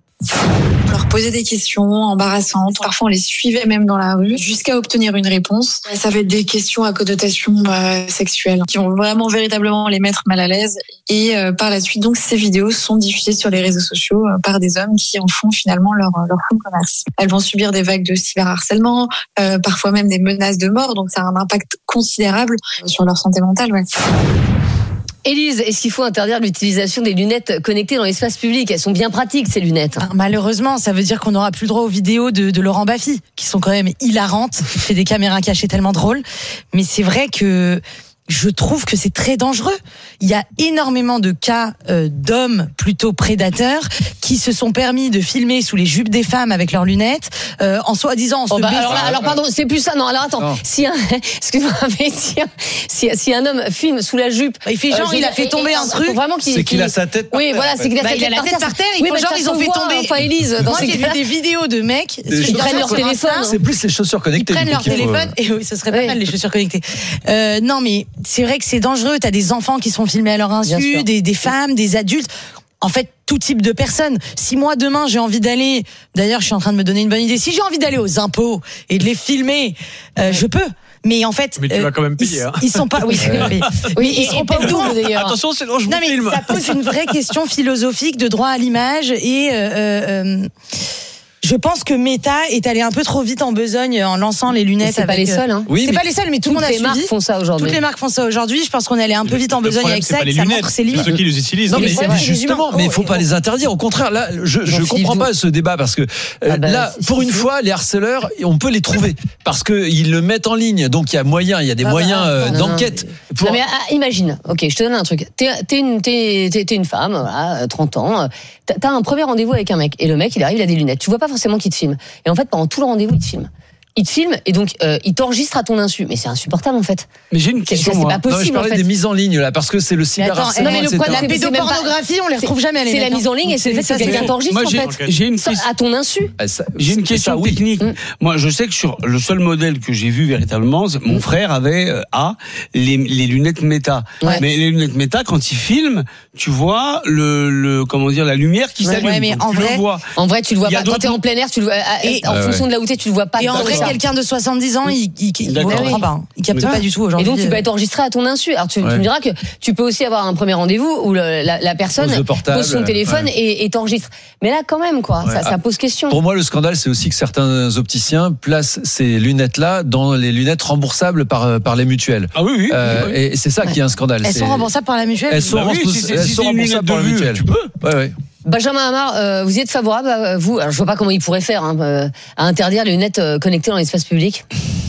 On leur posait des questions embarrassantes. Parfois, on les suivait même dans la rue jusqu'à obtenir une réponse. Ça va être des questions à connotation euh, sexuelle qui vont vraiment véritablement les mettre mal à l'aise. Et euh, par la suite, donc, ces vidéos sont diffusées sur les réseaux sociaux euh, par des hommes qui en font finalement leur, leur fonds de commerce. Elles vont subir des vagues de cyberharcèlement, euh, parfois même des menaces de mort. Donc, ça a un impact considérable sur leur santé mentale. Ouais. Élise, est-ce qu'il faut interdire l'utilisation des lunettes connectées dans l'espace public? Elles sont bien pratiques, ces lunettes. Malheureusement, ça veut dire qu'on n'aura plus le droit aux vidéos de, de Laurent Baffy, qui sont quand même hilarantes. Il fait des caméras cachées tellement drôles. Mais c'est vrai que je trouve que c'est très dangereux. Il y a énormément de cas euh, d'hommes plutôt prédateurs qui se sont permis de filmer sous les jupes des femmes avec leurs lunettes, euh, en soi-disant. En se Oh bah, baissant. alors, là, alors pardon, c'est plus ça. Non, alors attends. Non. Si un, excuse-moi, mais si un, si, si un homme filme sous la jupe, il fait genre, je il veux a fait dire, tomber et- un et- truc. faut vraiment qu'il, C'est qu'il a sa tête par Oui, terre, voilà, en fait. c'est qu'il a Bah, sa il a tête la par tête terre. par terre, il Oui, faut mais genre ça ils se ont fait voit, tomber. Enfin, Élise, dans Moi ces j'ai vu cas-là. des vidéos de mecs. Des ils prennent leur téléphone. C'est plus les chaussures Ils connectées. prennent du leur coup, qu'il faut, téléphone et oui, ce serait pas mal les chaussures connectées. Euh, non, mais c'est vrai que c'est dangereux. T'as des enfants qui sont filmés à leur Bien insu, sûr. des, des femmes, des adultes. En fait, tout type de personnes. Si moi demain j'ai envie d'aller, d'ailleurs, je suis en train de me donner une bonne idée. Si j'ai envie d'aller aux impôts et de les filmer, euh, je peux. Mais en fait, Mais tu euh, vas quand même ils, payer. Hein. ils sont pas. Oui, Ouais. mais, Oui, ils et- seront et pas au peut-être courant. double, d'ailleurs. Attention, sinon je vous Non mais filme. ça pose une vraie question philosophique de droit à l'image et euh, euh, je pense que Meta est allé un peu trop vite en besogne en lançant les lunettes. C'est pas avec, les seuls, hein. Oui, c'est mais- pas les seuls, mais tout le monde Toutes a les suivi. marques font ça aujourd'hui. Toutes les marques font ça aujourd'hui. Je pense qu'on est allé un peu vite en Le besogne problème, avec c'est ça. pas et les que ça lunettes, montre ses c'est limites. ceux qui les utilisent. Non, mais, Mais c'est mais vrai, justement, les humains. mais il Oh, faut pas et- les interdire. Au contraire, là, je, je Jean-Philippe comprends Doux. pas ce débat parce que euh, Ah bah, là, c'est- pour c'est une fou. fois, les harceleurs, on peut les trouver parce que ils le mettent en ligne. Donc il y a moyen, il y a des Ah bah, moyens euh, non, non, d'enquête. mais- Pour- Non mais ah, imagine, ok, je te donne un truc. T'es, t'es une, t'es, t'es, t'es une femme, voilà, trente ans. T'as, t'as un premier rendez-vous avec un mec et le mec, il arrive, il a des lunettes. Tu vois pas forcément qu'il te filme. Et en fait, pendant tout le rendez-vous, il te filme. Il te filme et donc euh, il t'enregistre à ton insu. Mais c'est insupportable en fait. Mais j'ai une C'est, question. c'est moi. pas possible Non, mais je parlais en fait. des mises en ligne là parce que c'est le Mais attends, cyberharcèlement. non, mais le et cetera. problème, La c'est même pas- pédopornographie, on les retrouve jamais. les C'est la mecs, mise en ligne et c'est le fait ça, que quelqu'un c'est- t'enregistre Moi, en j'ai, fait. j'ai une Ça, question. à ton insu. Ah, ça- J'ai une c'est question ça, oui. technique. Mm. Moi, je sais que sur le seul modèle que j'ai vu véritablement, c'est- mon frère avait euh, a les, les lunettes Meta. Ouais. Mais les lunettes Meta, quand il filme, tu vois le, le comment dire la lumière qui Ouais. s'allume. Ouais, mais Donc, en tu vrai- le vois. En vrai, tu le vois Il y a pas. Quand d'autres- t'es en plein air, tu le vois. à- Et- en Ouais, fonction ouais. de là où t'es, tu le vois pas. Et en comme vrai, ça. quelqu'un de soixante-dix ans, il, il, il D'accord. comprend pas. hein. Il capte Ouais. pas du tout Et aujourd'hui. donc tu peux être enregistré à ton insu. Alors tu, tu Ouais. me diras que tu peux aussi avoir un premier rendez-vous où le- la, la personne Pose le portable, pose son téléphone ouais. et, et t'enregistre. Mais là quand même quoi, Ouais. ça, ça pose question. Pour moi, le scandale, c'est aussi que certains opticiens placent ces lunettes-là dans les lunettes remboursables par, par les mutuelles. Ah oui, oui. Euh, oui. Et c'est ça qui est un scandale. Elles c'est- sont remboursables par la mutuelle. Elles sont, Bah oui, remboursas- si c'est- elles si sont c'est une remboursables lunette par de la vue, mutuelle. tu peux. Ouais, ouais. Benjamin Hamar, euh, vous y êtes favorable à, vous alors, je vois pas comment il pourrait faire hein, euh, à interdire les lunettes euh, connectées dans l'espace public.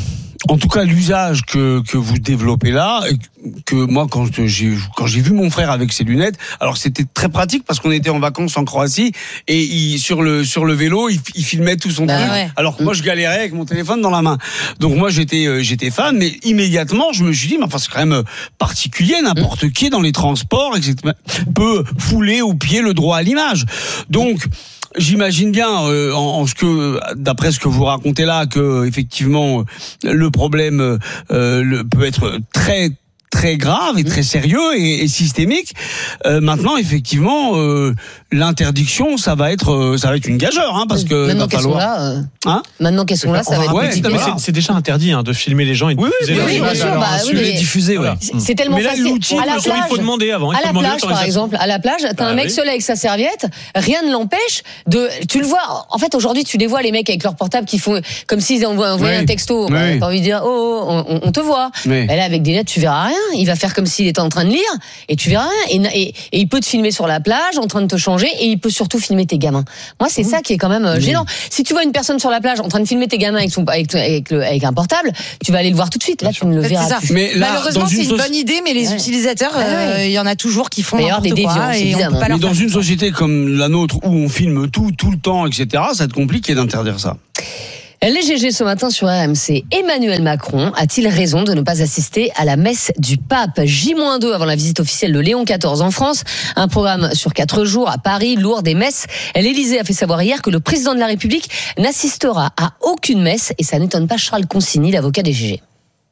En tout cas, l'usage que que vous développez là, et que moi quand je- j'ai quand j'ai vu mon frère avec ses lunettes, alors c'était très pratique parce qu'on était en vacances en Croatie et il, sur le sur le vélo, il, il filmait tout son Bah truc, ouais. alors que moi je galérais avec mon téléphone dans la main. Donc moi j'étais euh, j'étais fan, mais immédiatement je me suis dit, mais enfin c'est quand même euh, particulier, n'importe qui dans les transports, et cetera peut fouler au pied le droit à l'image. Donc j'imagine bien, euh, en, en ce que, d'après ce que vous racontez là, que effectivement le problème euh, le, peut être très très grave et très sérieux et, et systémique. Euh, maintenant, effectivement, euh, l'interdiction, ça va être, euh, ça va être une gageure, hein, parce que Maintenant va qu'elles sont falloir. là, euh, Hein maintenant qu'elles sont là, ça va être Ouais, compliqué. c'est- Mais c'est, c'est déjà interdit hein, de filmer les gens et de diffuser oui, leurs oui, bien images sûr, à leur bah insu. oui, mais- Les diffuser, ouais. C'est, c'est tellement Mais là, facile. l'outil, À la il faut- il faut plage- demander avant, il À faut la demander plage, par l'autorisation. exemple, à la plage, t'as Bah un mec oui. seul avec sa serviette, rien ne l'empêche de. Tu le vois. En fait, aujourd'hui, tu les vois les mecs avec leur portable qui font comme s'ils envoyaient envoyaient Oui. un texto. Oui. Bah, t'as envie de dire, oh, oh, on, on te voit. Oui. Mais là, avec des lettres, tu verras rien. Il va faire comme s'il était en train de lire et tu verras rien. Et, et, et il peut te filmer sur la plage en train de te changer et il peut surtout filmer tes gamins. Moi, c'est mmh. ça qui est quand même euh, gênant. Mmh. Si tu vois une personne sur la plage en train de filmer tes gamins avec, son, avec, avec, le, avec un portable, tu vas aller le voir tout de suite. Là, tu ne le verras plus. Mais là, malheureusement, c'est une soci... bonne idée, mais les ouais. utilisateurs, il euh, y en a toujours qui font n'importe des quoi. Et on peut pas mais dans une société comme la nôtre où on filme tout, tout le temps, et cetera, ça te complique d'interdire ça. Les G G ce matin sur R M C. Emmanuel Macron a-t-il raison de ne pas assister à la messe du pape J deux avant la visite officielle de Léon quatorze en France? Un programme sur quatre jours à Paris, lourd des messes. L'Élysée a fait savoir hier que le président de la République n'assistera à aucune messe et ça n'étonne pas Charles Consigny, l'avocat des G G.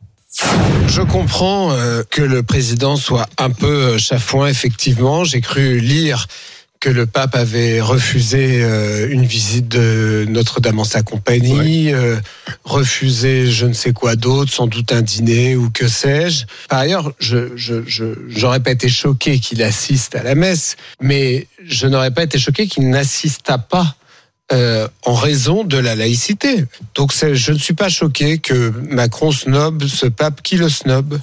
Je comprends euh, que le président soit un peu chafouin, effectivement. J'ai cru lire que le pape avait refusé euh, une visite de Notre-Dame en sa compagnie, ouais. euh, refusé je ne sais quoi d'autre, sans doute un dîner ou que sais-je. Par ailleurs, je, je, je, j'aurais pas été choqué qu'il assiste à la messe, mais je n'aurais pas été choqué qu'il n'assistât pas Euh, en raison de la laïcité. Donc c'est, je ne suis pas choqué que Macron snobe ce pape qui le snobe.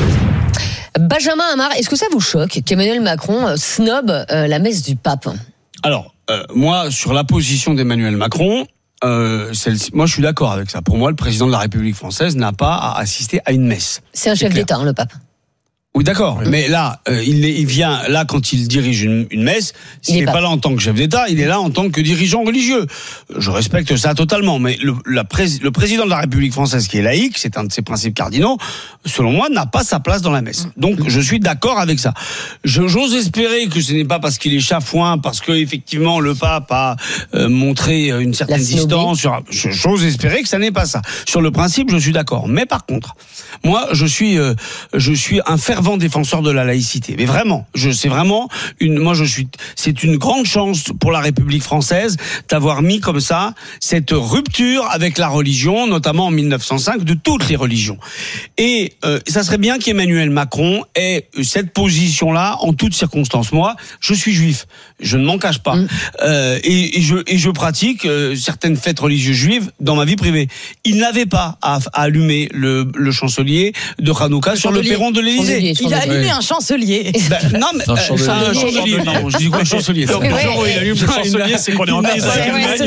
Benjamin Amar, est-ce que ça vous choque qu'Emmanuel Macron snobe euh, la messe du pape? Alors, euh, moi, sur la position d'Emmanuel Macron, euh, moi je suis d'accord avec ça. Pour moi, le président de la République française n'a pas à assister à une messe. C'est un chef clair. d'État, hein, le pape. Oui, d'accord. Mmh. Mais là, euh, il, il vient là quand il dirige une, une messe. Il n'est pas. pas là en tant que chef d'État. Il est là en tant que dirigeant religieux. Je respecte ça totalement. Mais le, la pré- le président de la République française, qui est laïque, c'est un de ses principes cardinaux, selon moi, n'a pas sa place dans la messe. Donc, je suis d'accord avec ça. Je, j'ose espérer que ce n'est pas parce qu'il est chafouin, parce que effectivement le pape a euh, montré une certaine distance. Sur, je, j'ose espérer que ça n'est pas ça. Sur le principe, je suis d'accord. Mais par contre, moi, je suis, euh, je suis un fervent défenseur de la laïcité. Mais vraiment, je, c'est vraiment une, moi je suis, c'est une grande chance pour la République française d'avoir mis comme ça cette rupture avec la religion, notamment en mille neuf cent cinq, de toutes les religions. Et euh, ça serait bien qu'Emmanuel Macron ait cette position-là en toutes circonstances. Moi, je suis juif, je ne m'en cache pas, mmh. euh, et, et je et je pratique euh, certaines fêtes religieuses juives dans ma vie privée. Il n'avait pas à, à allumer le, le chancelier de Hanouka le sur le perron de l'Élysée. Il a allumé ouais. un chancelier. Ben, non, mais non, euh, c'est un chancelier. Non, je dis quoi, chancelier. Le jour où il allume le chancelier, c'est qu'on est en Israël. C'est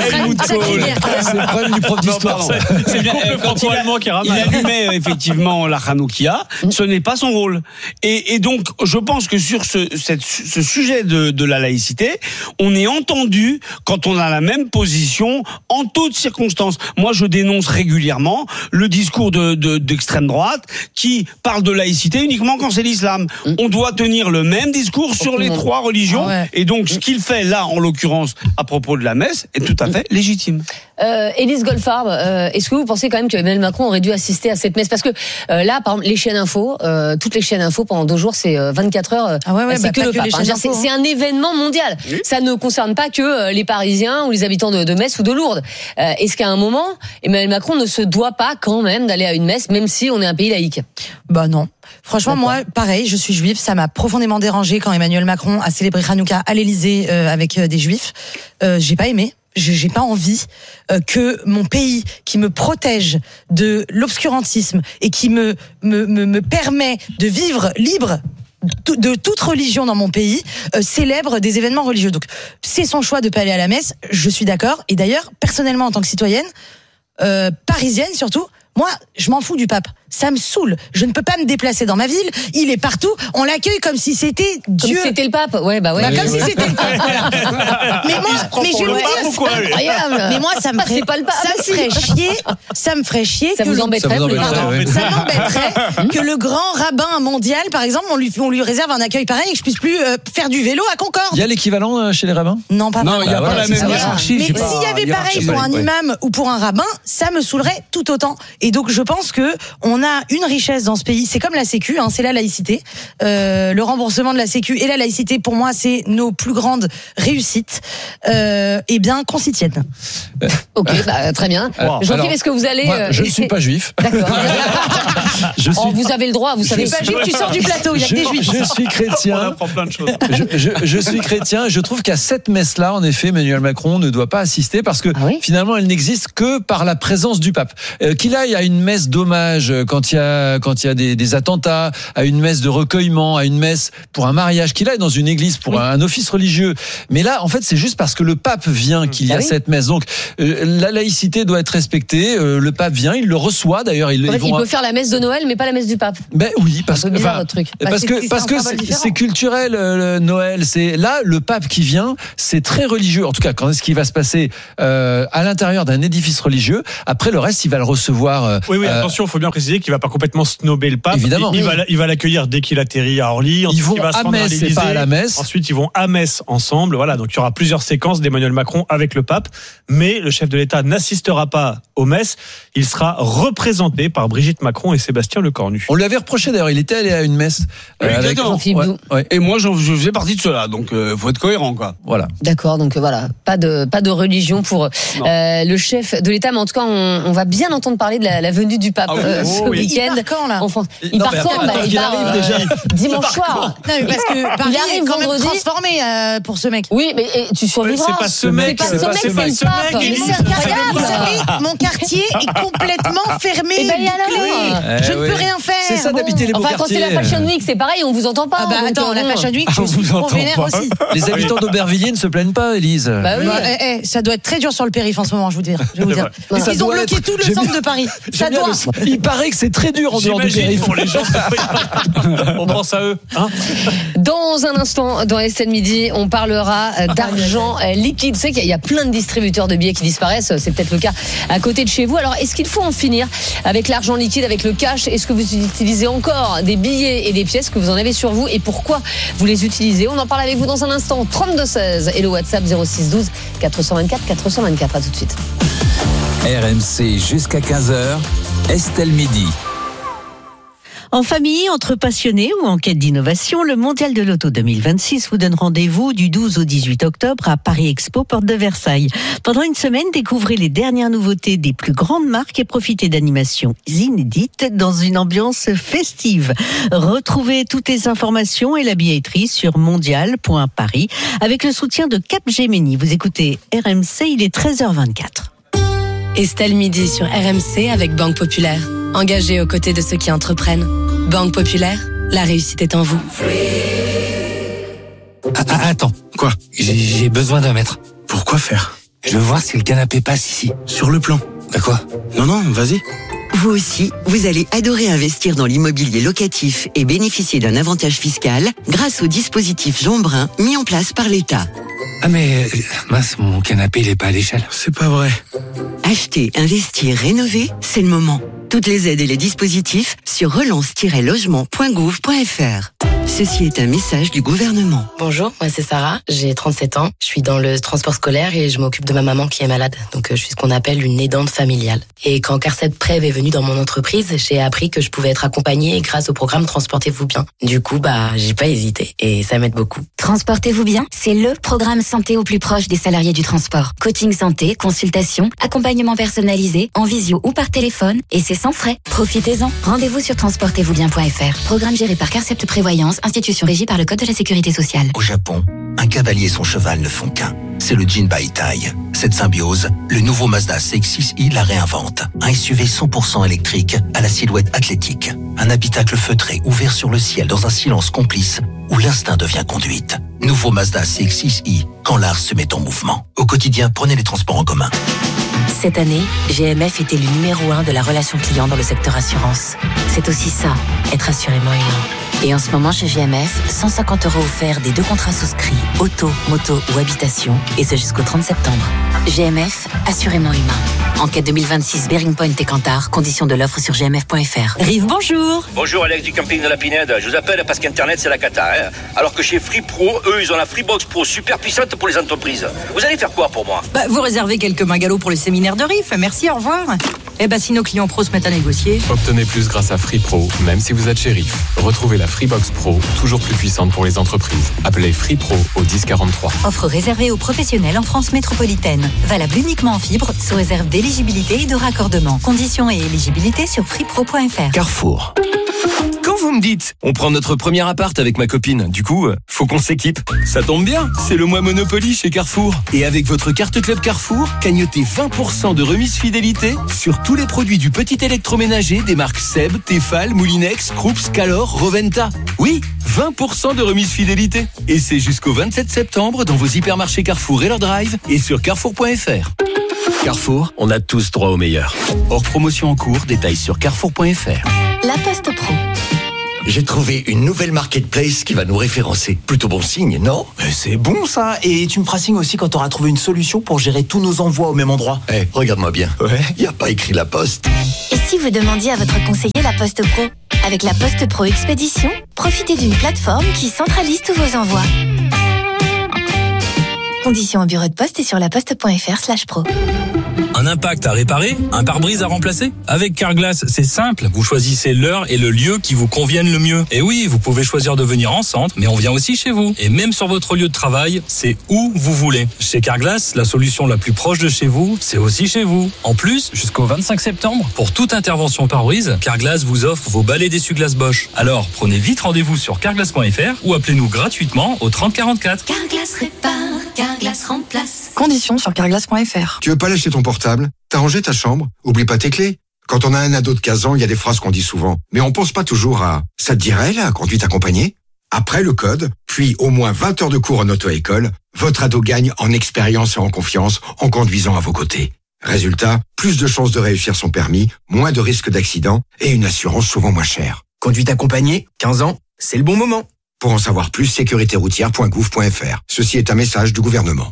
le problème du prof d'histoire. C'est bien quand il allemand qui ramène. Il allumait effectivement la Hanoukia. Ce n'est pas son rôle. Et, et donc, je pense que sur ce, cette, ce sujet de, de la laïcité, on est entendu quand on a la même position en toutes circonstances. Moi, je dénonce régulièrement le discours de, de, d'extrême droite qui parle de laïcité uniquement quand c'est l'islam. Mmh. On doit tenir le même discours sur les trois religions. Ah ouais. Et donc, ce qu'il fait là, en l'occurrence, à propos de la messe, est tout à fait légitime. Euh, Élise Goldfarb, euh, est-ce que vous pensez quand même que Emmanuel Macron aurait dû assister à cette messe? Parce que euh, là, par exemple, les chaînes info, euh, toutes les chaînes info pendant deux jours, c'est euh, vingt-quatre heures. Ah ouais, ouais, c'est bah, que le que pape. Hein. C'est, c'est un événement mondial. Oui. Ça ne concerne pas que euh, les Parisiens ou les habitants de, de Metz ou de Lourdes. Euh, est-ce qu'à un moment, Emmanuel Macron ne se doit pas quand même d'aller à une messe, même si on est un pays laïque? Bah non. Franchement, D'accord. moi, pareil, je suis juive. Ça m'a profondément dérangé quand Emmanuel Macron a célébré Hanouka à l'Élysée euh, avec euh, des juifs. Euh, j'ai pas aimé. J'ai pas envie euh, que mon pays, qui me protège de l'obscurantisme et qui me me me, me permet de vivre libre de toute religion dans mon pays, euh, célèbre des événements religieux. Donc, c'est son choix de pas aller à la messe. Je suis d'accord. Et d'ailleurs, personnellement, en tant que citoyenne euh, parisienne, surtout, moi, je m'en fous du pape. Ça me saoule. Je ne peux pas me déplacer dans ma ville. Il est partout. On l'accueille comme si c'était Dieu. Comme si c'était le pape. Ouais, bah ouais. Bah, comme ouais. si c'était le pape. mais moi, mais je veux dire, quoi, incroyable. Mais moi, ça me ferait, pas le pape. ça me ferait chier. Ça me ferait chier. Ça que vous le, embêterait. Pardon, ouais. Ça m'embêterait que le grand rabbin mondial, par exemple, on lui, on lui réserve un accueil pareil et que je puisse plus euh, faire du vélo à Concorde. Il y a l'équivalent euh, chez les rabbins? Non, pas. Non, il n'y a pas la même hiérarchie. Mais s'il y avait pareil pour un imam ou pour un rabbin, ça me saoulerait tout autant. Et donc, je pense que on a une richesse dans ce pays. C'est comme la Sécu, hein, c'est la laïcité. Euh, le remboursement de la Sécu et la laïcité, pour moi, c'est nos plus grandes réussites. Euh, eh bien, qu'on s'y tienne. Ok, bah, très bien. Wow. Jean-Philippe, est-ce que vous allez... Moi, je ne suis pas juif. D'accord. je suis... oh, vous avez le droit, vous savez. Je suis pas juif, tu sors du plateau, il y a je, des juifs. Je suis chrétien. On apprend plein de choses. Je, je, je suis chrétien. Je trouve qu'à cette messe-là, en effet, Emmanuel Macron ne doit pas assister parce que ah oui finalement, elle n'existe que par la présence du pape. Euh, qu'il aille à une messe d'hommage quand il y a quand il y a des, des attentats, à une messe de recueillement, à une messe pour un mariage, qu'il aille dans une église pour oui. un office religieux. Mais là, en fait, c'est juste parce que le pape vient qu'il y a ah oui. cette messe. Donc, euh, la laïcité doit être respectée. Euh, le pape vient, il le reçoit d'ailleurs. Il, en fait, vont... il peut faire la messe de Noël, mais pas la messe du pape. Ben oui, parce que bizarre, votre truc. parce bah, que c'est, parce que c'est, c'est culturel euh, Noël. C'est là le pape qui vient, c'est très religieux. En tout cas, quand est-ce qu'il va se passer euh, à l'intérieur d'un édifice religieux? Après, le reste, il va le recevoir. Euh, oui, oui. Euh, attention, il faut bien préciser qu'il va pas complètement snobber le pape. Évidemment. Il, il va il va l'accueillir dès qu'il atterrit à Orly. Ils vont il va à se Metz, c'est pas à la messe. Ensuite, ils vont à Metz ensemble. Voilà, donc il y aura plusieurs séquences d'Emmanuel Macron avec le pape. Mais le chef de l'État n'assistera pas aux messes. Il sera représenté par Brigitte Macron et Sébastien Lecornu. On lui avait reproché d'ailleurs, il était allé à une messe. Oui, euh, avec... ouais, ouais. Et moi, je faisais partie de cela. Donc, il euh, faut être cohérent, quoi. Voilà. D'accord, donc voilà, pas de pas de religion pour euh, le chef de l'État, mais en tout cas, on, on va bien entendre parler de la, la venue du pape ah oui. euh, oh, ce oui. week-end. Il part quand là en France. Il non, part quand bah, Il part euh, déjà. dimanche soir. Non, mais parce que Paris est quand même transformé euh, pour ce mec. Oui, mais et, tu survivras. C'est pas ce mec. C'est pas ce mec, c'est le pape. Mais c'est incroyable. Mon quartier est complètement fermé. Et ben il y a Je ne peux rien faire. C'est ça d'habiter les beaux quartiers. Enfin, quand c'est la Fashion Week, c'est pareil, on vous entend pas. Ah bah attends, la Fashion Week, je suis trop vénère aussi. Les habitants d'Aubervilliers ne se plaignent pas, Élise. Bah oui. Bah, eh, eh, ça doit être très dur sur le périph' en ce moment, je vous dire. Je vais vous dire. Parce qu'ils ont bloqué être... tout le J'aime centre bien... de Paris. Ça doit. Le... Il paraît que c'est très dur en dehors du périph'. Pour les gens, on pense à eux. Hein Dans un instant, dans Estelle Midi, on parlera d'argent liquide. Vous savez qu'il y a plein de distributeurs de billets qui disparaissent. C'est peut-être le cas à côté de chez vous. Alors, est-ce qu'il faut en finir avec l'argent liquide, avec le cash? Est-ce que vous utilisez encore des billets et des pièces, que vous en avez sur vous, et pourquoi vous les utilisez? On en parle avec vous dans un instant. trente-deux seize et le WhatsApp zéro six douze quatre cent vingt-quatre quatre cent vingt-quatre. À tout de suite. R M C jusqu'à quinze heures, Estelle Midi. En famille, entre passionnés ou en quête d'innovation, le Mondial de l'Auto deux mille vingt-six vous donne rendez-vous du douze au dix-huit octobre à Paris Expo, porte de Versailles. Pendant une semaine, découvrez les dernières nouveautés des plus grandes marques et profitez d'animations inédites dans une ambiance festive. Retrouvez toutes les informations et la billetterie sur mondial point paris avec le soutien de Capgemini. Vous écoutez R M C, il est treize heures vingt-quatre. Estelle Midi sur R M C avec Banque Populaire. Engagée aux côtés de ceux qui entreprennent. Banque Populaire, la réussite est en vous. Ah, attends, quoi? J'ai, j'ai besoin d'un mètre. Pourquoi faire? Je veux voir si le canapé passe ici. Sur le plan. Bah quoi? Non, non, vas-y. Vous aussi, vous allez adorer investir dans l'immobilier locatif et bénéficier d'un avantage fiscal grâce au dispositif Jeanbrun mis en place par l'État. Ah mais, mince, mon canapé il est pas à l'échelle. C'est pas vrai. Acheter, investir, rénover, c'est le moment. Toutes les aides et les dispositifs sur relance tiret logement point gouv point f r. Ceci est un message du gouvernement. Bonjour, moi c'est Sarah, j'ai trente-sept ans, je suis dans le transport scolaire et je m'occupe de ma maman qui est malade. Donc je suis ce qu'on appelle une aidante familiale. Et quand Carcet Prev est venu dans mon entreprise, j'ai appris que je pouvais être accompagnée grâce au programme Transportez-vous bien. Du coup, bah j'ai pas hésité et ça m'aide beaucoup. Transportez-vous bien, c'est le programme santé au plus proche des salariés du transport. Coaching santé, consultation, accompagnement personnalisé, en visio ou par téléphone, et c'est sans frais. Profitez-en. Rendez-vous sur transportez vous bien point f r. Programme géré par Carcept Prévoyance, institution régie par le Code de la Sécurité sociale. Au Japon, un cavalier et son cheval ne font qu'un. C'est le Jinbaitai. Cette symbiose, le nouveau Mazda C X six i la réinvente. Un S U V cent pour cent électrique à la silhouette athlétique. Un habitacle feutré ouvert sur le ciel dans un silence complice où l'instinct devient conduite. Nouveau Mazda C X six i, quand l'art se met en mouvement. Au quotidien, prenez les transports en commun. Cette année, G M F était le numéro un de la relation client dans le secteur assurance. C'est aussi ça, être assurément humain. Et en ce moment, chez G M F, cent cinquante euros offerts des deux contrats souscrits, auto, moto ou habitation, et ce jusqu'au trente septembre. G M F, assurément humain. Enquête deux mille vingt-six, Bearing Point et Kantar, conditions de l'offre sur g m f point f r. Rive, bonjour. Bonjour, Alex du camping de la Pinède. Je vous appelle parce qu'Internet, c'est la cata. Hein. Alors que chez Free Pro, eux, ils ont la Freebox Pro super puissante pour les entreprises. Vous allez faire quoi pour moi? Bah, vous réservez quelques magalos pour le séminaire de Riff. Merci, au revoir. Eh ben, si nos clients pros se mettent à négocier. Obtenez plus grâce à Free Pro, même si vous êtes chez Riff. Retrouvez la Freebox Pro, toujours plus puissante pour les entreprises. Appelez Free Pro au dix quarante-trois. Offre réservée aux professionnels en France métropolitaine. Valable uniquement en fibre, sous réserve d'éligibilité et de raccordement. Conditions et éligibilité sur freepro point f r. Carrefour. Quand vous me dites? On prend notre premier appart avec ma copine. Du coup, faut qu'on s'équipe. Ça tombe bien, c'est le mois Monopoly chez Carrefour. Et avec votre carte Club Carrefour, cagnotez vingt pour cent de remise fidélité sur tous les produits du petit électroménager des marques Seb, Tefal, Moulinex, Krups, Calor, Roventa. Oui, vingt pour cent de remise fidélité. Et c'est jusqu'au vingt-sept septembre dans vos hypermarchés Carrefour et leur drive et sur carrefour point f r. Carrefour, on a tous droit au meilleur. Hors promotion en cours, détails sur carrefour point f r. La Poste Pro. J'ai trouvé une nouvelle marketplace qui va nous référencer. Plutôt bon signe, non? C'est bon ça. Et tu me feras signe aussi quand tu auras trouvé une solution pour gérer tous nos envois au même endroit. Eh, hey, regarde-moi bien. Ouais. Y a pas écrit La Poste. Et si vous demandiez à votre conseiller La Poste Pro? Avec La Poste Pro Expédition, profitez d'une plateforme qui centralise tous vos envois. Conditions au bureau de poste et sur laposte point f r slash pro. Un impact à réparer? Un pare-brise à remplacer? Avec Carglass, c'est simple. Vous choisissez l'heure et le lieu qui vous conviennent le mieux. Et oui, vous pouvez choisir de venir en centre, mais on vient aussi chez vous. Et même sur votre lieu de travail, c'est où vous voulez. Chez Carglass, la solution la plus proche de chez vous, c'est aussi chez vous. En plus, jusqu'au vingt-cinq septembre, pour toute intervention pare-brise, Carglass vous offre vos balais d'essuie-glace Bosch. Alors, prenez vite rendez-vous sur carglass point f r ou appelez-nous gratuitement au trente quarante-quatre. Carglass répare, Carglass remplace. Conditions sur carglass point f r. Tu veux pas lâcher ton portable? T'as rangé ta chambre? Oublie pas tes clés. Quand on a un ado de quinze ans, il y a des phrases qu'on dit souvent. Mais on pense pas toujours à « ça te dirait, la conduite accompagnée ?» Après le code, puis au moins vingt heures de cours en auto-école, votre ado gagne en expérience et en confiance en conduisant à vos côtés. Résultat, plus de chances de réussir son permis, moins de risques d'accident et une assurance souvent moins chère. Conduite accompagnée, quinze ans, c'est le bon moment. Pour en savoir plus, sécurité routière point gouv point f r. Ceci est un message du gouvernement.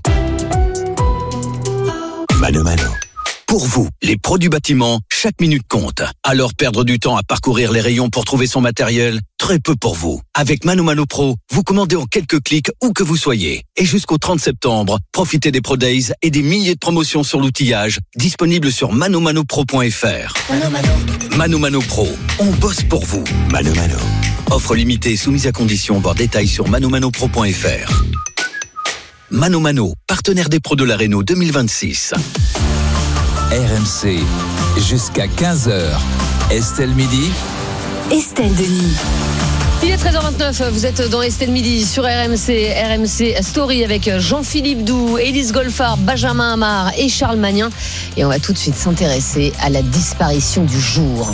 Mano Mano. Pour vous, les pros du bâtiment, chaque minute compte. Alors perdre du temps à parcourir les rayons pour trouver son matériel, très peu pour vous. Avec Mano Mano Pro, vous commandez en quelques clics où que vous soyez. Et jusqu'au trente septembre, profitez des Pro Days et des milliers de promotions sur l'outillage, disponibles sur mano mano pro point f r. Mano Mano. Mano Mano Pro, on bosse pour vous. Mano Mano. Offre limitée soumise à condition, voir détails sur mano mano pro point f r. Mano Mano, partenaire des pros de la Renault deux mille vingt-six. R M C, jusqu'à quinze heures. Estelle Midi. Estelle Denis. Il est treize heures vingt-neuf, vous êtes dans Estelle Midi sur R M C, R M C Story avec Jean-Philippe Doux, Élise Golfard, Benjamin Amar et Charles Magnin. Et on va tout de suite s'intéresser à la disparition du jour.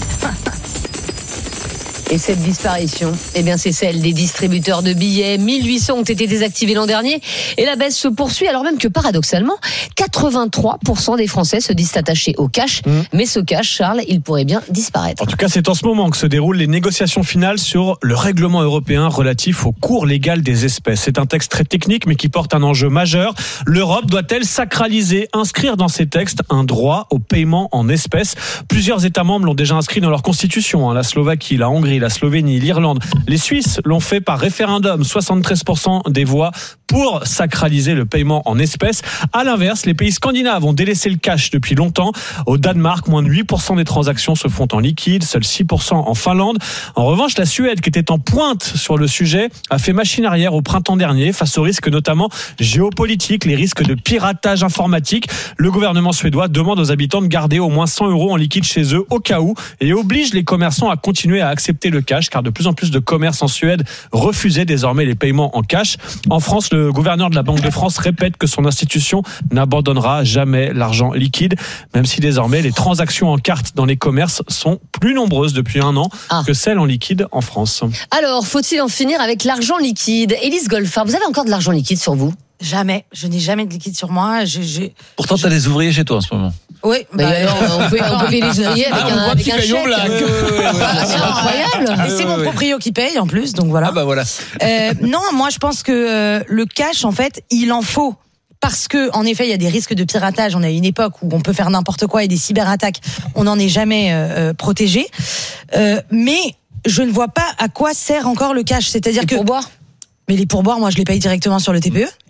Et cette disparition, eh bien, c'est celle des distributeurs de billets. mille huit cents ont été désactivés l'an dernier. Et la baisse se poursuit, alors même que paradoxalement, quatre-vingt-trois pour cent des Français se disent attachés au cash. Mmh. Mais ce cash, Charles, il pourrait bien disparaître. En tout cas, c'est en ce moment que se déroulent les négociations finales sur le règlement européen relatif au cours légal des espèces. C'est un texte très technique, mais qui porte un enjeu majeur. L'Europe doit-elle sacraliser, inscrire dans ses textes un droit au paiement en espèces? Plusieurs États membres l'ont déjà inscrit dans leur constitution. Hein. La Slovaquie, la Hongrie, la Slovénie, l'Irlande. Les Suisses l'ont fait par référendum. soixante-treize pour cent des voix pour sacraliser le paiement en espèces. À l'inverse, les pays scandinaves ont délaissé le cash depuis longtemps. Au Danemark, moins de huit pour cent des transactions se font en liquide, seuls six pour cent en Finlande. En revanche, la Suède, qui était en pointe sur le sujet, a fait machine arrière au printemps dernier face aux risques notamment géopolitiques, les risques de piratage informatique. Le gouvernement suédois demande aux habitants de garder au moins cent euros en liquide chez eux au cas où et oblige les commerçants à continuer à accepter le cash, car de plus en plus de commerces en Suède refusaient désormais les paiements en cash. En France, le gouverneur de la Banque de France répète que son institution n'abandonnera jamais l'argent liquide, même si désormais les transactions en carte dans les commerces sont plus nombreuses depuis un an ah. que celles en liquide en France. Alors, faut-il en finir avec l'argent liquide? Élise Golfard, vous avez encore de l'argent liquide sur vous? Jamais, je n'ai jamais de liquide sur moi. Je, je, Pourtant, tu as des ouvriers chez toi en ce moment. Oui, bah alors, on peut, on peut payer les ouvriers avec ah, un, avec un chèque. Ouais, ouais, ouais, ouais, c'est incroyable. Et c'est mon proprio qui paye en plus, donc voilà. Ah bah voilà. Euh, non, moi je pense que euh, le cash, en fait, il en faut. Parce que, en effet, il y a des risques de piratage. On a une époque où on peut faire n'importe quoi et des cyberattaques. On n'en est jamais euh, protégé. Euh, mais je ne vois pas à quoi sert encore le cash. C'est-à-dire les que. Pourboires. Mais les pourboires, moi, je les paye directement sur le T P E.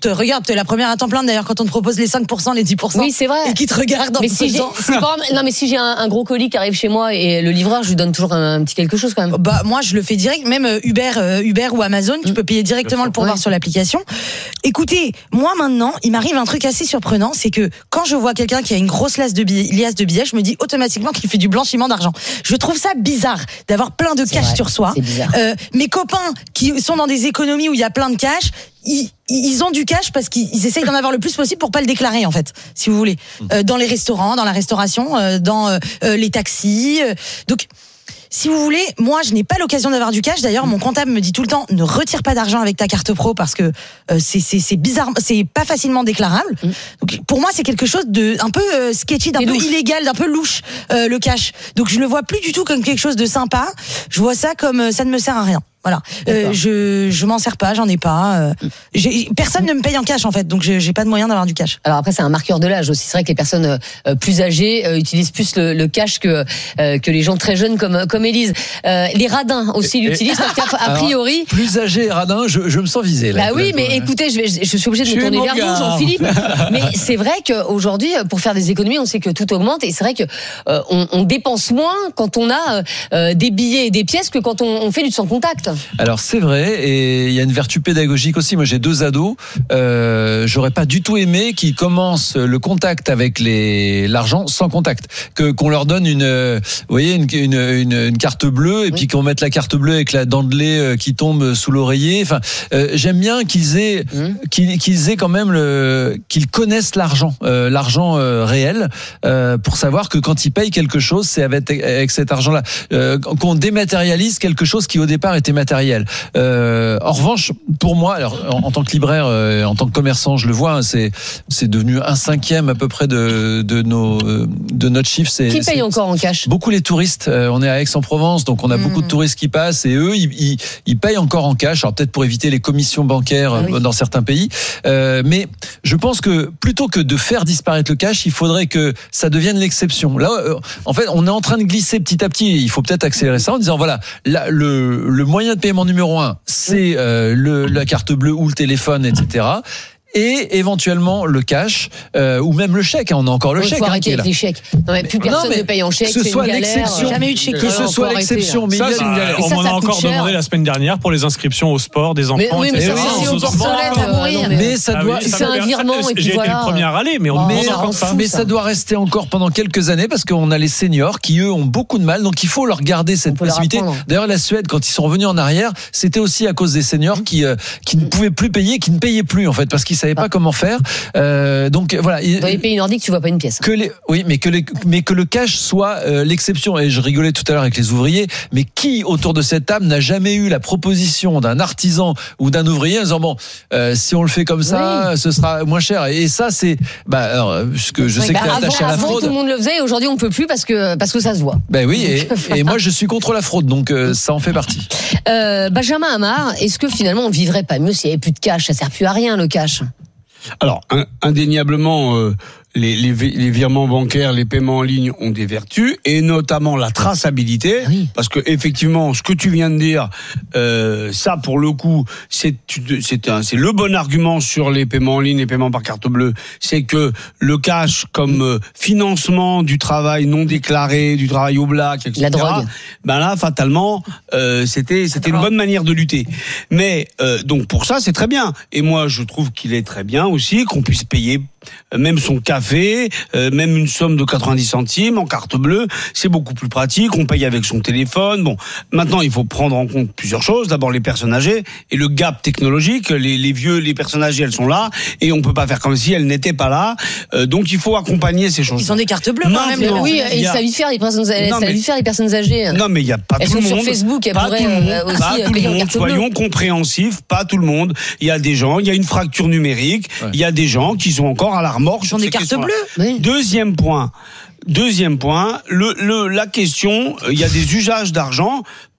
te regarde, t'es la première à t'en plaindre d'ailleurs quand on te propose les cinq pour cent, les dix pour cent. Oui, c'est vrai. Et qui te regarde en mais si j'ai, c'est pas, non, mais si j'ai un, un gros colis qui arrive chez moi et le livreur, je lui donne toujours un, un petit quelque chose quand même. Bah, moi, je le fais direct. Même Uber, euh, Uber ou Amazon, tu peux payer directement le pourboire ouais. sur l'application. Écoutez, moi maintenant, il m'arrive un truc assez surprenant, c'est que quand je vois quelqu'un qui a une grosse liasse de billets, liasse de billets, je me dis automatiquement qu'il fait du blanchiment d'argent. Je trouve ça bizarre d'avoir plein de c'est cash vrai, sur soi. Euh, mes copains qui sont dans des économies où il y a plein de cash, Ils, ils ont du cash parce qu'ils essayent d'en avoir le plus possible pour pas le déclarer en fait, si vous voulez, euh, dans les restaurants, dans la restauration, euh, dans euh, les taxis. Euh, donc, si vous voulez, moi je n'ai pas l'occasion d'avoir du cash. D'ailleurs, mon comptable me dit tout le temps ne retire pas d'argent avec ta carte pro parce que euh, c'est c'est c'est bizarre, c'est pas facilement déclarable. Donc, pour moi, c'est quelque chose de un peu euh, sketchy, d'un peu louche. illégal, d'un peu louche euh, le cash. Donc je le vois plus du tout comme quelque chose de sympa. Je vois ça comme euh, ça ne me sert à rien. Voilà, euh, je je m'en sers pas, j'en ai pas. Euh, j'ai, personne ne me paye en cash en fait, donc j'ai, j'ai pas de moyen d'avoir du cash. Alors après c'est un marqueur de l'âge aussi. C'est vrai que les personnes euh, plus âgées euh, utilisent plus le, le cash que euh, que les gens très jeunes comme comme Élise. Euh, les radins aussi et, l'utilisent et... parce qu'à a priori alors, plus âgés et radins, je, je me sens visé là. Bah oui, mais écoutez, je vais je suis obligée de me tourner vers vous, Jean-Philippe. Mais c'est vrai qu'aujourd'hui, pour faire des économies, on sait que tout augmente et c'est vrai que euh, on, on dépense moins quand on a euh, des billets et des pièces que quand on, on fait du sans contact. Alors c'est vrai, et il y a une vertu pédagogique aussi. Moi j'ai deux ados, euh, j'aurais pas du tout aimé qu'ils commencent le contact avec les l'argent sans contact, que qu'on leur donne une, vous voyez, une une, une, une carte bleue et oui. puis qu'on mette la carte bleue avec la dent de lait qui tombe sous l'oreiller. Enfin, euh, j'aime bien qu'ils aient mmh. qu'ils, qu'ils aient quand même le qu'ils connaissent l'argent, euh, l'argent euh, réel, euh, pour savoir que quand ils payent quelque chose, c'est avec avec cet argent-là, euh, qu'on dématérialise quelque chose qui au départ était matériel. Euh, en revanche, pour moi, alors en, en tant que libraire, euh, en tant que commerçant, je le vois, hein, c'est c'est devenu un cinquième à peu près de de nos de notre chiffre. C'est, qui paye c'est, encore en cash? Beaucoup les touristes. Euh, on est à Aix-en-Provence, donc on a mmh. beaucoup de touristes qui passent et eux, ils, ils, ils payent encore en cash. Alors peut-être pour éviter les commissions bancaires ah oui. dans certains pays, euh, mais je pense que plutôt que de faire disparaître le cash, il faudrait que ça devienne l'exception. Là, euh, en fait, on est en train de glisser petit à petit. Il faut peut-être accélérer ça en disant voilà, là, le le moyen de paiement numéro un, c'est euh, le, la carte bleue ou le téléphone, et cetera. Et éventuellement le cash euh, ou même le chèque. On a encore le il chèque. Il faut arrêter hein, avec les chèques. Non, mais plus mais, personne non, mais ne paye en chèque. Que ce c'est soit une galère. l'exception. Jamais eu de chèque. Que ce soit l'exception. Mais ça, il y a une galère. On m'en a encore demandé la semaine dernière pour les inscriptions au sport des enfants. Mais oui, mais ça, c'est obsolète à mourir. Mais ça doit. C'est un virement et puis J'ai été le premier à râler, mais on mais mais ça doit rester encore pendant quelques années parce qu'on a les seniors qui eux ont beaucoup de mal. Donc il faut leur garder cette possibilité. D'ailleurs la Suède, quand ils sont revenus en arrière, c'était aussi à cause des seniors qui qui ne pouvaient plus payer, qui ne payaient plus en fait parce qu'ils savaient pas comment faire. Euh, donc voilà. Dans les pays nordiques, tu vois pas une pièce. Que les, oui, mais que les, mais que le cash soit euh, l'exception. Et je rigolais tout à l'heure avec les ouvriers. Mais qui autour de cette table n'a jamais eu la proposition d'un artisan ou d'un ouvrier en disant bon, euh, si on le fait comme ça, oui. ce sera moins cher. Et ça, c'est, bah, alors, parce que je sais bah, que tu es attaché à la fraude. Tout le monde le faisait. Et aujourd'hui, on peut plus parce que parce que ça se voit. Ben oui. Et, et moi, je suis contre la fraude, donc euh, ça en fait partie. Euh, Benjamin Amar, est-ce que finalement on vivrait pas mieux s'il y avait plus de cash? Ça sert plus à rien le cash. Alors, indéniablement, euh, les, les, les virements bancaires, les paiements en ligne ont des vertus, et notamment la traçabilité, oui. parce que effectivement, ce que tu viens de dire, euh, ça pour le coup, c'est c'est un, c'est le bon argument sur les paiements en ligne, les paiements par carte bleue, c'est que le cash comme euh, financement du travail non déclaré, du travail au black, et cetera. La drogue. Ben là, fatalement, euh, c'était c'était une bonne manière de lutter. Mais euh, donc pour ça, c'est très bien. Et moi, je trouve qu'il est très bien aussi qu'on puisse payer même son café, euh, même une somme de quatre-vingt-dix centimes en carte bleue, c'est beaucoup plus pratique, on paye avec son téléphone. Bon, maintenant il faut prendre en compte plusieurs choses, d'abord les personnes âgées et le gap technologique, les, les vieux, les personnes âgées, elles sont là et on peut pas faire comme si elles n'étaient pas là, euh, donc il faut accompagner ces choses. Ils ont des cartes bleues non, quand même. Non, oui, et ça lui faire les personnes, ça lui faire les personnes âgées. Non mais il y a pas elles tout le monde. Elles sont sur Facebook, elles pas pourraient tout le monde, euh, aussi pas tout payer le monde, en carte soyons bleue. compréhensifs, pas tout le monde. Il y a des gens, il y a une fracture numérique, ouais. il y a des gens qui sont encore à la remorque. Ils sont des cartes bleues. Oui. Deuxième point. Deuxième point, le, le, la question, il y a des usages d'argent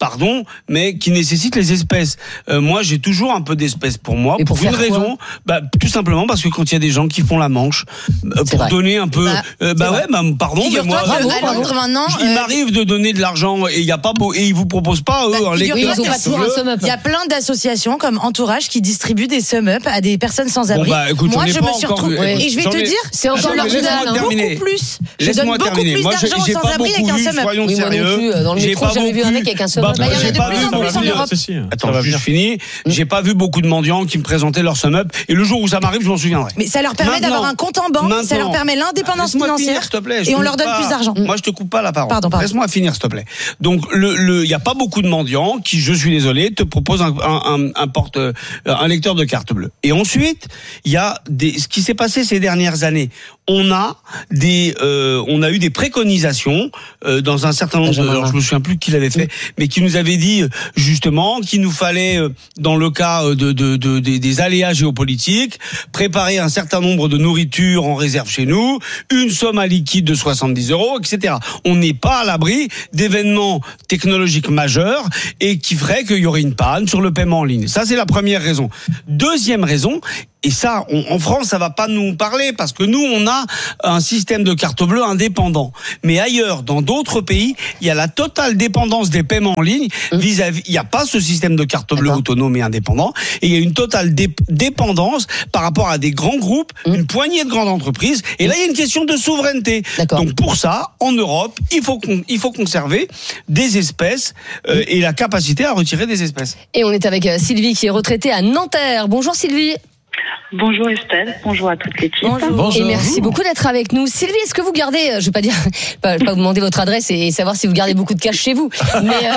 pardon, mais qui nécessitent les espèces. Euh, moi, j'ai toujours un peu d'espèces pour moi, Et pour, pour une faire raison, bah, tout simplement parce que quand il y a des gens qui font la manche, euh, pour vrai. donner un peu, Bah, euh, bah ouais, bah, pardon, mais moi, Figure-toi moi, qu'à Londres maintenant, il euh, m'arrive de donner de l'argent et il y a pas beau, et ils vous proposent pas eux Bah, un figure-toi lecteur ils ont de pas carte toujours un bleue. sum-up. il y a plein d'associations comme Entourage qui distribuent des sum-up à des personnes sans abri. Bon, bah, écoute, Moi, j'en ai je pas me suis encore vu. retrouvée. Écoute, Et je vais j'en te ai- dire, C'est encore je donne marginal, hein. terminer. beaucoup plus. Je Laisse-moi donne beaucoup terminer. plus Moi, j'ai, d'argent aux j'ai pas sans-abri avec beaucoup un vu, sum-up. soyons Oui, moi non sérieux. plus. Dans le J'ai métro, pas j'ai jamais vu un beaucoup- mec avec un sum-up. Bah, Bah, il y en a j'ai de pas plus vu- en plus en Europe. Si, si, ça Attends, va juste venir. fini. J'ai pas vu beaucoup de mendiants qui me présentaient leur sum-up. Et le jour où ça m'arrive, je m'en souviendrai. Mais ça leur permet Maintenant, d'avoir un compte en banque, ça leur maintenant. permet l'indépendance Laisse-moi finir, financière s'il te plaît. Je et te on leur coupe donne pas. plus d'argent. Moi, je te coupe pas la parole. Pardon, pardon. Laisse-moi finir, s'il te plaît. Donc, le, le, il y a pas beaucoup de mendiants qui, je suis désolé, te proposent un, un, un, un porte, un lecteur de carte bleue. Et ensuite, il y a des, ce qui s'est passé ces dernières années. On a des, euh, on a eu des préconisations euh, dans un certain nombre de, alors je me souviens plus qui l'avait fait, mais qui nous avait dit justement qu'il nous fallait, euh, dans le cas de, de, de, de des aléas géopolitiques, préparer un certain nombre de nourritures en réserve chez nous, une somme à liquide de soixante-dix euros, et cetera. On n'est pas à l'abri d'événements technologiques majeurs et qui ferait qu'il y aurait une panne sur le paiement en ligne. Ça, c'est la première raison. Deuxième raison, et ça, on, en France, ça va pas nous parler parce que nous, on a un système de carte bleue indépendant. Mais ailleurs, dans d'autres pays, il y a la totale dépendance des paiements en ligne vis-à-vis. Il n'y a pas ce système de carte bleue autonome et indépendant. Et il y a une totale dé- dépendance par rapport à des grands groupes, mmh. une poignée de grandes entreprises. Et là, il y a une question de souveraineté. Donc pour ça, en Europe, il faut con- il faut conserver des espèces euh, mmh. et la capacité à retirer des espèces. Et on est avec Sylvie qui est retraitée à Nanterre. Bonjour Sylvie. Bonjour Estelle, bonjour à toute l'équipe. Bonjour. Et merci beaucoup d'être avec nous. Sylvie, est-ce que vous gardez, je vais pas dire, pas, pas vous demander votre adresse et savoir si vous gardez beaucoup de cash chez vous, mais euh,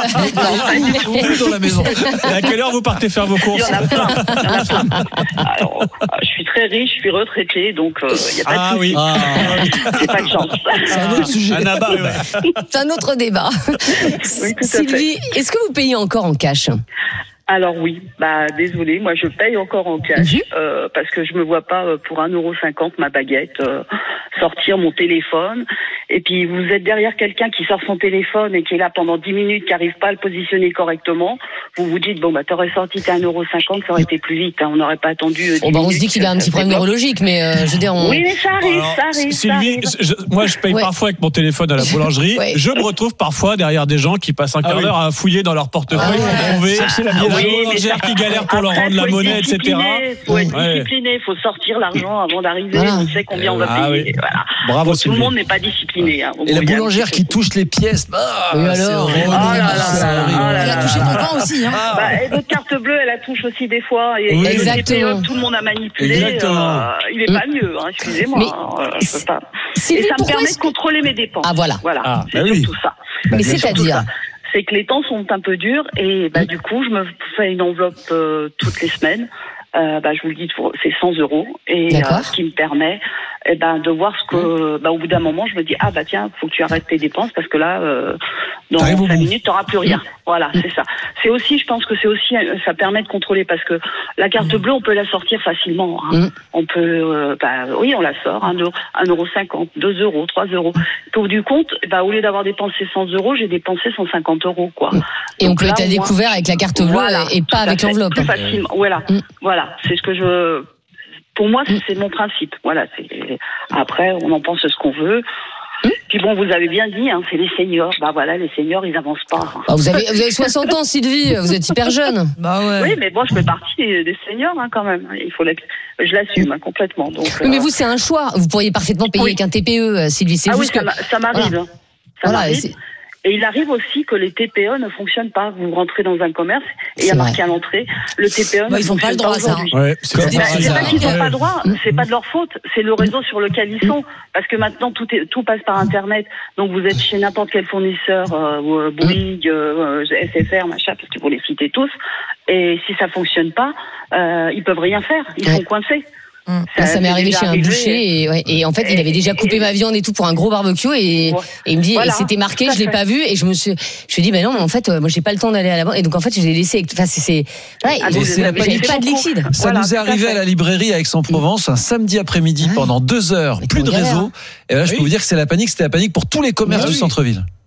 mais... dans la maison. Et à quelle heure vous partez faire vos courses? Il y en a plein. Il y en a plein. Alors, je suis très riche, je suis retraitée, donc il euh, n'y a pas ah, de souci. Oui. Ah c'est pas de chance. C'est un autre sujet. Un abat, ouais. C'est un autre débat. Oui, tout Sylvie, à fait. est-ce que vous payez encore en cash? Alors oui, bah désolé, moi je paye encore en cash mmh. euh, parce que je me vois pas euh, pour un euro cinquante ma baguette euh, sortir mon téléphone et puis vous êtes derrière quelqu'un qui sort son téléphone et qui est là pendant dix minutes, qui arrive pas à le positionner correctement. Vous vous dites bon bah t'aurais sorti t'as un euro cinquante, ça aurait été plus vite, hein, on n'aurait pas attendu. Euh, bon, bah, on se dit qu'il a un petit problème neurologique, mais euh, je veux dire. On... Oui mais ça arrive, Alors, ça arrive. Sylvie, ça arrive. Je, moi je paye ouais. parfois avec mon téléphone à la boulangerie. ouais. Je me retrouve parfois derrière des gens qui passent un quart ah, d'heure oui. à fouiller dans leur portefeuille pour ah, trouver chercher la boulangère qui galère pour leur rendre la monnaie, et cetera. Il faut être discipliné, il faut sortir l'argent avant d'arriver, voilà. on sait combien on va ah, payer. Oui. Voilà. Bravo, donc, tout le monde n'est pas discipliné. Hein. Et la boulangère qui touche les pièces, bah, oui, alors, oh là là, elle a touché ton pain aussi. Hein. Bah, et votre carte bleue, elle la touche aussi des fois. Et, oui, et exactement. Le T P E, tout le monde a manipulé. Euh, il est pas mieux, hein, excusez-moi. Mais, hein, je peux pas. Sylvie, et ça me permet est-ce... de contrôler mes dépenses. Ah voilà. Voilà, ah, c'est bah surtout oui. ça. Mais c'est-à-dire c'est que les temps sont un peu durs et bah, du coup, je me fais une enveloppe euh, toutes les semaines. Euh, bah, je vous le dis, c'est cent euros et euh, ce qui me permet eh ben, de voir ce que, bah, au bout d'un moment, je me dis ah bah tiens, faut que tu arrêtes tes dépenses parce que là, euh, dans cinq minutes, t'auras plus rien. Voilà, c'est ça. C'est aussi, je pense que c'est aussi, ça permet de contrôler parce que la carte bleue, on peut la sortir facilement. Hein. On peut, euh, bah oui, on la sort, un euro cinquante, deux euros, trois euros. Au bout du compte, bah au lieu d'avoir dépensé cent euros, j'ai dépensé cent cinquante euros quoi. Et donc on peut être à découvert avec la carte bleue voilà, et pas avec l'enveloppe. Plus facilement. Voilà, mm. voilà, c'est ce que je. Pour moi, c'est mon principe. Voilà. C'est... Après, on en pense ce qu'on veut. Puis bon, vous avez bien dit, hein, c'est les seniors. Bah voilà, les seniors, ils avancent pas. Bah vous, avez, vous avez soixante ans, Sylvie. Vous êtes hyper jeune. Bah ouais. Oui, mais bon, je fais partie des, des seniors hein, quand même. Il faut la... Je l'assume hein, complètement. Donc, oui, mais euh... vous, c'est un choix. Vous pourriez parfaitement payer oui. avec un T P E, Sylvie. C'est ah juste oui, que... ça, ça m'arrive. Voilà. Ça voilà, m'arrive. Et il arrive aussi que les T P E ne fonctionnent pas. Vous rentrez dans un commerce et il y a marqué à l'entrée, le T P E bah, ne ils n'ont pas le droit à ça. Ouais, c'est bah, c'est pas qu'ils n'ont pas le droit, c'est pas de leur faute, c'est le réseau sur lequel ils sont. Parce que maintenant tout est, tout passe par Internet. Donc vous êtes chez n'importe quel fournisseur, euh, Bouygues, euh, S F R, machin, parce que vous les citez tous. Et si ça fonctionne pas, euh, ils peuvent rien faire. Ils sont coincés. Mmh. Ça, ça m'est arrivé chez un boucher et, ouais, et en fait et, il avait déjà coupé et, ma viande et tout pour un gros barbecue et, ouais. et il me dit voilà, et c'était marqué, je l'ai pas vu et je me suis je me suis dit ben non mais en fait moi j'ai pas le temps d'aller à la banque et donc en fait je l'ai laissé enfin c'est c'est ouais, ah, j'avais pas de liquide. Ça voilà, nous est arrivé à, à la librairie à Aix-en-Provence un samedi après-midi pendant deux heures, plus de réseau et là je oui. peux vous dire que c'est la panique, c'était la panique pour tous les commerces oui. du centre-ville.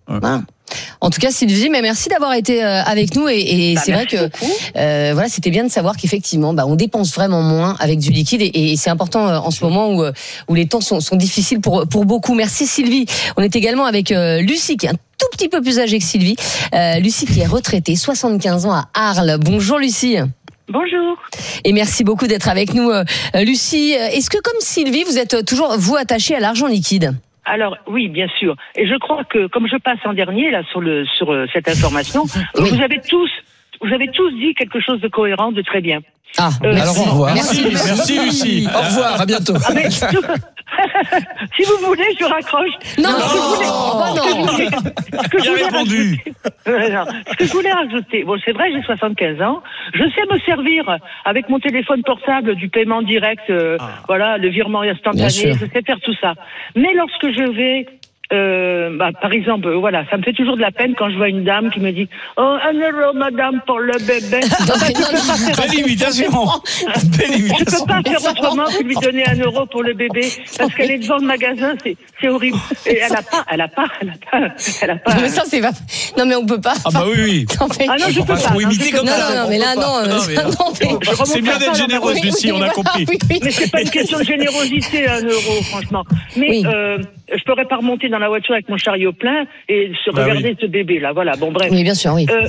Voilà. En tout cas, Sylvie, mais merci d'avoir été avec nous et, et bah, c'est vrai que euh, voilà, c'était bien de savoir qu'effectivement, bah, on dépense vraiment moins avec du liquide et, et c'est important en ce moment où, où les temps sont, sont difficiles pour pour beaucoup. Merci Sylvie. On est également avec euh, Lucie qui est un tout petit peu plus âgée que Sylvie. Euh, Lucie qui est retraitée, soixante-quinze ans à Arles. Bonjour Lucie. Bonjour. Et merci beaucoup d'être avec nous, euh, Lucie. Est-ce que comme Sylvie, vous êtes toujours vous attachée à l'argent liquide ? Alors oui, bien sûr. Et je crois que comme je passe en dernier là sur le sur euh, cette information, oui. vous avez tous vous avez tous dit quelque chose de cohérent, de très bien. Ah, euh, alors au revoir. Merci, merci, merci Lucie. Au revoir, à bientôt. Ah, mais, si vous voulez, je raccroche. Non, non, ce que je voulais, oh, non. Ce que je voulais, ce que je voulais rajouter, euh, non, ce que je voulais rajouter, bon, c'est vrai, j'ai soixante-quinze ans, je sais me servir avec mon téléphone portable du paiement direct, euh, ah. voilà, le virement instantané, je sais faire tout ça. Mais lorsque je vais Euh, bah, par exemple, voilà, ça me fait toujours de la peine quand je vois une dame qui me dit oh un euro madame pour le bébé. Belle imitation. Belle imitation. Je peux pas faire autrement que lui donner un euro pour le bébé parce qu'elle est devant le magasin, c'est c'est horrible. Et elle a pas, elle a pas, elle a pas, elle a pas. Non mais ça c'est pas. Non mais on peut pas. Ah bah oui oui. Non, mais... Ah non je peux pas. Faut imiter comme non, ça. Non non mais là non. non, mais, non mais... C'est bien d'être généreuse Lucie, on a compris. Mais c'est pas une question de générosité un euro franchement. Mais euh, je pourrais pas remonter dans la voiture avec mon chariot plein et se bah regarder oui. ce bébé là. Voilà. Bon bref. Oui bien sûr oui. Euh,